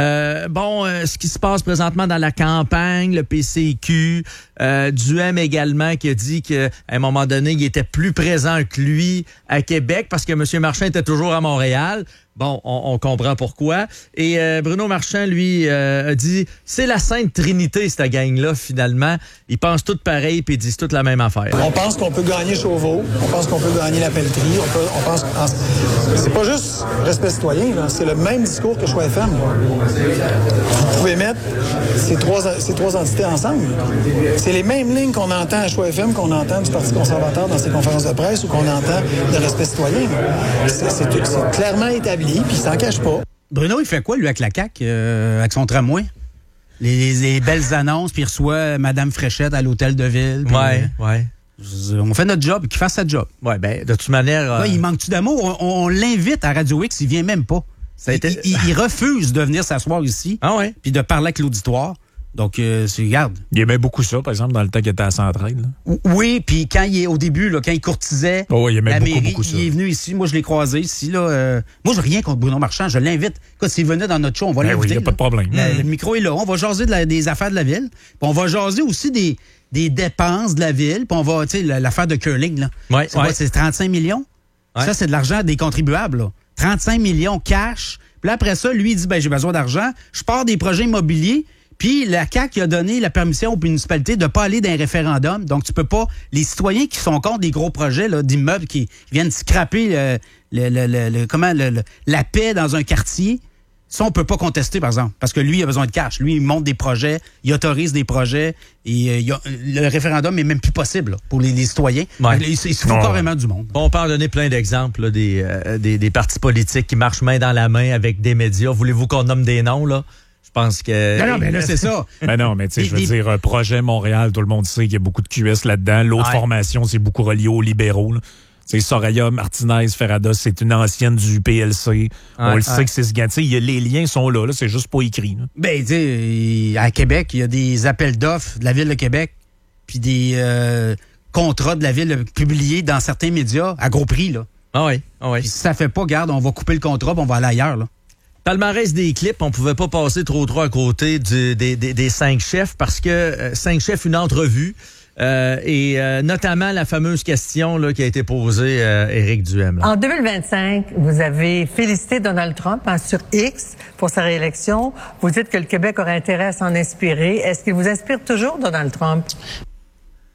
ce qui se passe présentement dans la campagne, le PCQ, Duhem également qui a dit qu'à un moment donné, il était plus présent que lui à Québec parce que M. Marchand était toujours à Montréal. Bon, on comprend pourquoi. Et Bruno Marchand, lui, a dit, c'est la Sainte Trinité, cette gang-là, finalement. Ils pensent tous pareil, puis ils disent toutes la même affaire. On pense qu'on peut gagner Chauveau, on pense qu'on peut gagner la pelleterie, on pense... C'est pas juste respect citoyen, là. C'est le même discours que Choix FM. Vous pouvez mettre ces trois entités ensemble. C'est les mêmes lignes qu'on entend à Choix FM, qu'on entend du Parti conservateur dans ses conférences de presse ou qu'on entend de respect citoyen. C'est clairement établi. Puis il s'en cache pas. Bruno, il fait quoi, lui, avec la CAQ, avec son tramway? Les belles annonces, puis il reçoit Mme Fréchette à l'hôtel de ville. Ouais. On fait notre job, qu'il fasse sa job. Ouais, ben, de toute manière... Il manque-tu d'amour? On l'invite à Radio X, il vient même pas. Il refuse de venir s'asseoir ici, puis de parler avec l'auditoire. Donc, regarde. Il aimait beaucoup ça, par exemple, dans le temps qu'il était à Centraide. Oui, puis quand au début, là, quand il courtisait il aimait la mairie, beaucoup ça. Il est venu ici. Moi, je l'ai croisé ici. Là, moi, j'ai rien contre Bruno Marchand. Je l'invite. Écoute, s'il venait dans notre show, on va l'inviter. Oui, il n'y a pas de problème. Le micro est là. On va jaser des affaires de la ville. Puis on va jaser aussi des dépenses de la ville. Puis on va, tu sais, l'affaire de curling, là. C'est 35 millions. Ouais. Ça, c'est de l'argent des contribuables, là. 35 millions cash. Puis là, après ça, lui, il dit, j'ai besoin d'argent. Je pars des projets immobiliers. Puis la CAQ a donné la permission aux municipalités de ne pas aller dans un référendum. Donc, tu peux pas... Les citoyens qui sont contre des gros projets là, d'immeubles qui viennent scraper la paix dans un quartier, ça, on peut pas contester, par exemple. Parce que lui, il a besoin de cash. Lui, il monte des projets, il autorise des projets. Et le référendum est même plus possible là, pour les citoyens. Ouais. Il se fout carrément du monde. Bon, on peut en donner plein d'exemples là, des partis politiques qui marchent main dans la main avec des médias. Voulez-vous qu'on nomme des noms, là? Je pense que... Non, mais là, c'est ça. Mais non, mais tu sais, je veux dire, Projet Montréal, tout le monde sait qu'il y a beaucoup de QS là-dedans. L'autre formation, c'est beaucoup relié aux libéraux. Tu sais, Soraya Martinez-Ferradas, c'est une ancienne du PLC. On le sait que c'est ce gars. Tu sais, les liens sont là, c'est juste pas écrit. Là. Ben, tu sais, à Québec, il y a des appels d'offres de la Ville de Québec, puis des contrats de la Ville publiés dans certains médias à gros prix, là. Puis si ça fait pas, garde, on va couper le contrat, puis on va aller ailleurs, là. Palmarès des clips, on pouvait pas passer trop à côté des 5 chefs parce que 5 chefs, une entrevue et notamment la fameuse question là, qui a été posée à Éric Duhem. Là. En 2025, vous avez félicité Donald Trump sur X pour sa réélection. Vous dites que le Québec aurait intérêt à s'en inspirer. Est-ce qu'il vous inspire toujours, Donald Trump?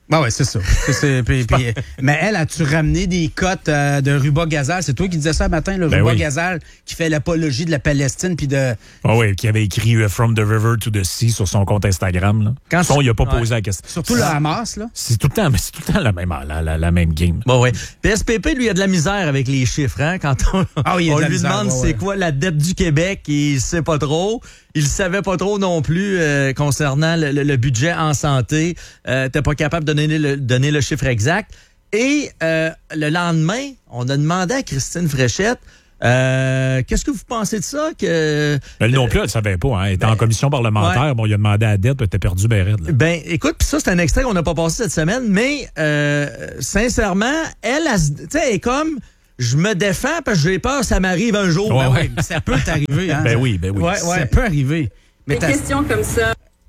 Ben ouais, c'est ça. Mais elle, as-tu ramené des cotes de Ruba Gazal? C'est toi qui disais ça le matin, le Ruba Gazal, qui fait l'apologie de la Palestine puis de... Oui, qui avait écrit « From the river to the sea » sur son compte Instagram. Là. Il n'a pas posé la question. Surtout le Hamas, là. C'est tout le temps la même game. Bon, oui. PSPP, lui, il a de la misère avec les chiffres. Hein? Quand on lui demande c'est quoi la dette du Québec, il sait pas trop. Il savait pas trop non plus concernant le budget en santé. T'es pas capable de donner le chiffre exact. Et le lendemain, on a demandé à Christine Fréchette qu'est-ce que vous pensez de ça? Elle non plus, elle ne savait pas. Hein. Elle était en commission parlementaire. Ouais. Bon, il a demandé à la dette, puis elle était perdue, ben raide. Ben, écoute, puis ça, c'est un extrait qu'on n'a pas passé cette semaine, mais sincèrement, elle est comme... Je me défends parce que j'ai peur que ça m'arrive un jour. Ouais. Ça peut t'arriver. Hein? Ben oui. Ouais. Ça peut arriver. Mais des questions comme ça,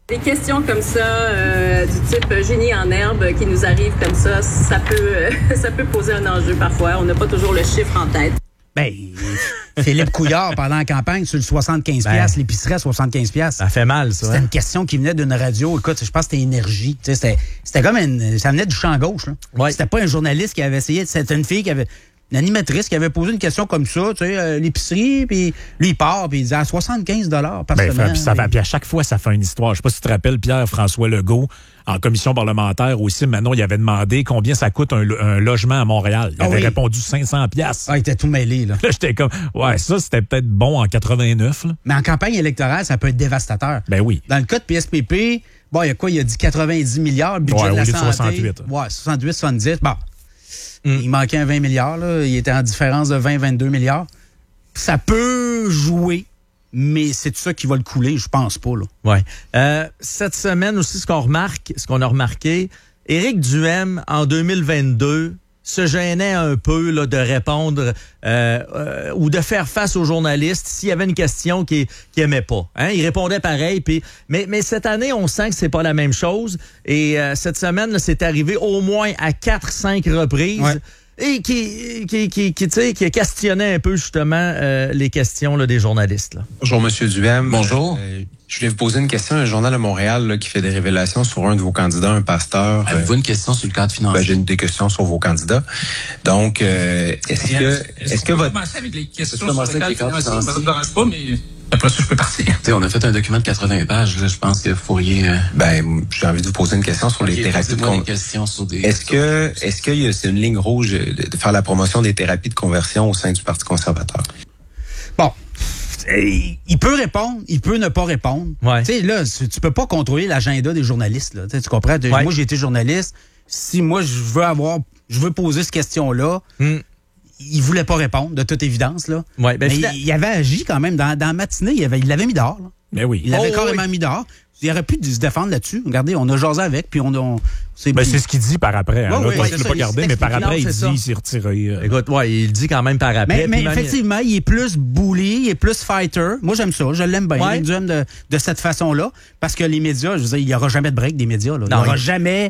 du type génie en herbe qui nous arrivent comme ça, ça peut poser un enjeu parfois. On n'a pas toujours le chiffre en tête. Ben, Philippe Couillard, pendant la campagne, sur le 75$, l'épicerie à 75$. Ça fait mal, ça. C'était une question qui venait d'une radio. Écoute, je pense que c'était Énergie. C'était comme ça venait du champ gauche. Là. Ouais. C'était pas un journaliste qui avait essayé. C'était une fille qui avait... Une animatrice qui avait posé une question comme ça, tu sais, l'épicerie, puis lui, il part, puis il disait à 75$ par semaine. Puis à chaque fois, ça fait une histoire. Je sais pas si tu te rappelles, Pierre-François Legault, en commission parlementaire aussi, maintenant, il avait demandé combien ça coûte un logement à Montréal. Il avait répondu 500$. Ah, il était tout mêlé, là. Là, j'étais comme, ça, c'était peut-être bon en 89, là. Mais en campagne électorale, ça peut être dévastateur. Ben oui. Dans le cas de PSPP, il y a quoi? Il a dit 90 milliards, budget de la santé. 68. Ouais, 68, 70. Bon. Il manquait un 20 milliards. Là. Il était en différence de 20-22 milliards. Ça peut jouer, mais c'est ça qui va le couler, je pense pas. Là. Ouais. Cette semaine aussi, ce qu'on a remarqué, Éric Duhaime, en 2022, se gênait un peu là, de répondre ou de faire face aux journalistes s'il y avait une question qu'il aimait pas. Hein? Il répondait pareil. Mais cette année, on sent que c'est pas la même chose. Et cette semaine, là, c'est arrivé au moins à 4-5 reprises. Ouais. Et qui a questionné un peu justement les questions là, des journalistes. Là. Bonjour, M. Duhaime. Bonjour. Je voulais vous poser une question. Un journal de Montréal là, qui fait des révélations sur un de vos candidats, un pasteur. Avez-vous une question sur le cadre financier? J'ai des questions sur vos candidats. Donc, est-ce que votre... commencer avec les questions sur le cadre financier? Ça ne me dérange pas, mais... Après ça, je peux partir. T'sais, on a fait un document de 80 pages. Là, je pense que vous pourriez... j'ai envie de vous poser une question sur les thérapies de conversion. Est-ce que c'est une ligne rouge de faire la promotion des thérapies de conversion au sein du Parti conservateur? Bon. Il peut répondre, il peut ne pas répondre. Ouais. Tu sais, là, tu peux pas contrôler l'agenda des journalistes. Là. Tu comprends? Ouais. Moi, j'ai été journaliste. Si moi, je veux poser cette question-là... Il voulait pas répondre, de toute évidence. Là. Ouais, mais il avait agi quand même. Dans la matinée, il l'avait mis dehors. Là. Mais oui. Il l'avait carrément mis dehors. Il aurait pu se défendre là-dessus. Regardez, on a jasé avec, puis c'est ce qu'il dit par après. Hein. Ouais, je ne l'ai pas gardé, mais par après, il s'est retiré. Écoute, il dit quand même par après. Mais effectivement, il est plus bully, il est plus fighter. Moi, j'aime ça. Je l'aime bien. Il de cette façon-là. Parce que les médias, je veux dire, il n'y aura jamais de break des médias. Là. Il n'y aura jamais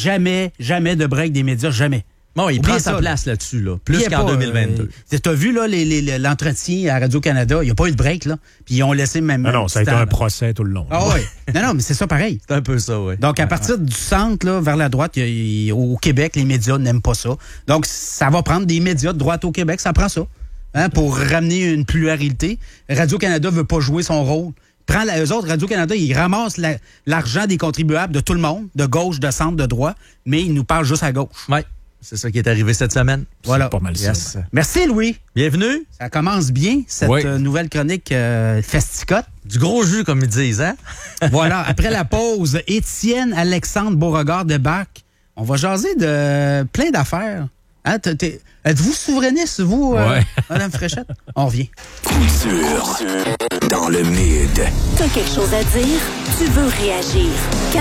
de break des médias. Jamais. Bon, il prend sa place là-dessus, là, plus qu'en 2022. T'as vu là, l'entretien à Radio-Canada, il n'y a pas eu de break, là. Puis ils ont laissé même... Non, ça a été un procès tout le long. Ah oui. Non, mais c'est ça pareil. C'est un peu ça, oui. Donc, à partir du centre, là, vers la droite, au Québec, les médias n'aiment pas ça. Donc, ça va prendre des médias de droite au Québec, ça prend ça. Hein, pour ramener une pluralité. Radio-Canada veut pas jouer son rôle. Eux autres, Radio-Canada, ils ramassent l'argent des contribuables de tout le monde, de gauche, de centre, de droite, mais ils nous parlent juste à gauche. Oui. C'est ça qui est arrivé cette semaine. Voilà. C'est pas mal ça. Merci, Louis. Bienvenue. Ça commence bien, cette nouvelle chronique festicote. Du gros jus, comme ils disent, hein? Voilà. Après la pause, Étienne Alexandre Beauregard débarque. On va jaser de plein d'affaires. Hein? Êtes-vous souverainiste, vous, Mme Fréchette? On revient. Culture dans le mid. T'as quelque chose à dire? Tu veux réagir?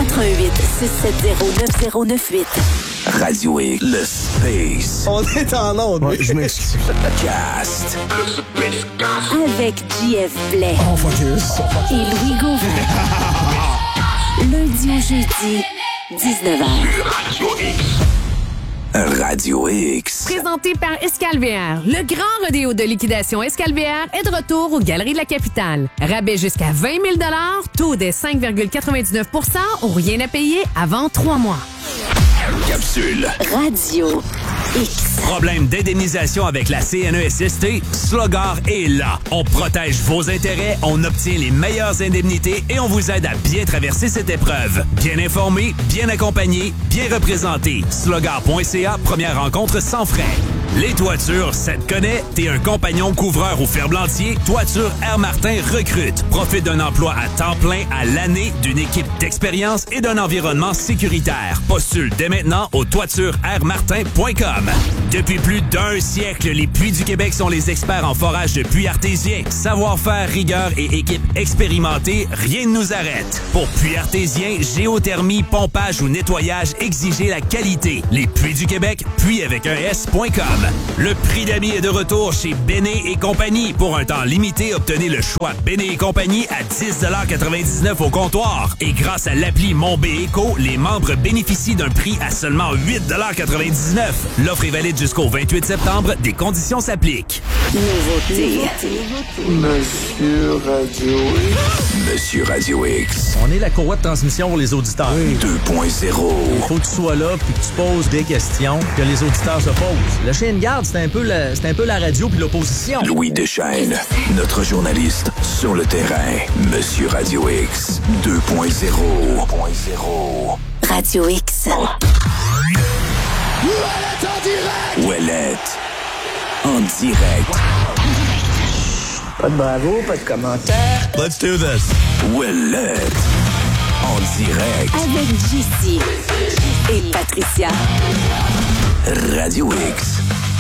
88-670-9098. Radio X. Le Space. On est en onde. Ouais, je m'excuse. Cast. Avec JF Blais. Oh, focus. Et Louis Gauvin. Lundi au jeudi, 19h. Radio X. Radio X. Présenté par Escalvéaire. Le grand rodéo de liquidation Escalvéaire est de retour aux Galeries de la Capitale. Rabais jusqu'à 20 000 $, taux des 5,99 % ou rien à payer avant 3 mois. capsule. Radio X. Problème d'indemnisation avec la CNESST? Slogar est là. On protège vos intérêts, on obtient les meilleures indemnités et on vous aide à bien traverser cette épreuve. Bien informé, bien accompagné, bien représenté. Slogar.ca, première rencontre sans frais. Les toitures, ça te connaît? T'es un compagnon couvreur ou ferblantier? Toiture Air Martin recrute. Profite d'un emploi à temps plein à l'année, d'une équipe d'expérience et d'un environnement sécuritaire. Postule dès maintenant au toitureairmartin.com. Depuis plus d'1 siècle, les Puits du Québec sont les experts en forage de puits artésiens. Savoir-faire, rigueur et équipe expérimentée, rien ne nous arrête. Pour puits artésiens, géothermie, pompage ou nettoyage, exigez la qualité. Les Puits du Québec, puits avec un S.com. Le prix d'amis est de retour chez Béné et compagnie. Pour un temps limité, obtenez le choix Béné et compagnie à 10,99$ au comptoir. Et grâce à l'appli Mon Béco, les membres bénéficient d'un prix à seulement 8,99$. L'offre est valide jusqu'au 28 septembre. Des conditions s'appliquent. Nouveauté. Monsieur Radio X. Monsieur Radio X. On est la courroie de transmission pour les auditeurs. 2.0. Il faut que tu sois là puis que tu poses des questions que les auditeurs se posent. Le chien de garde, c'est un peu la radio puis l'opposition. Louis Deschênes, notre journaliste sur le terrain. Monsieur Radio X 2.0. Radio X. Ouellette en direct. Pas de bravo, pas de commentaire. Let's do this. Ouellette en direct. Avec JC et Patricia. Radio X.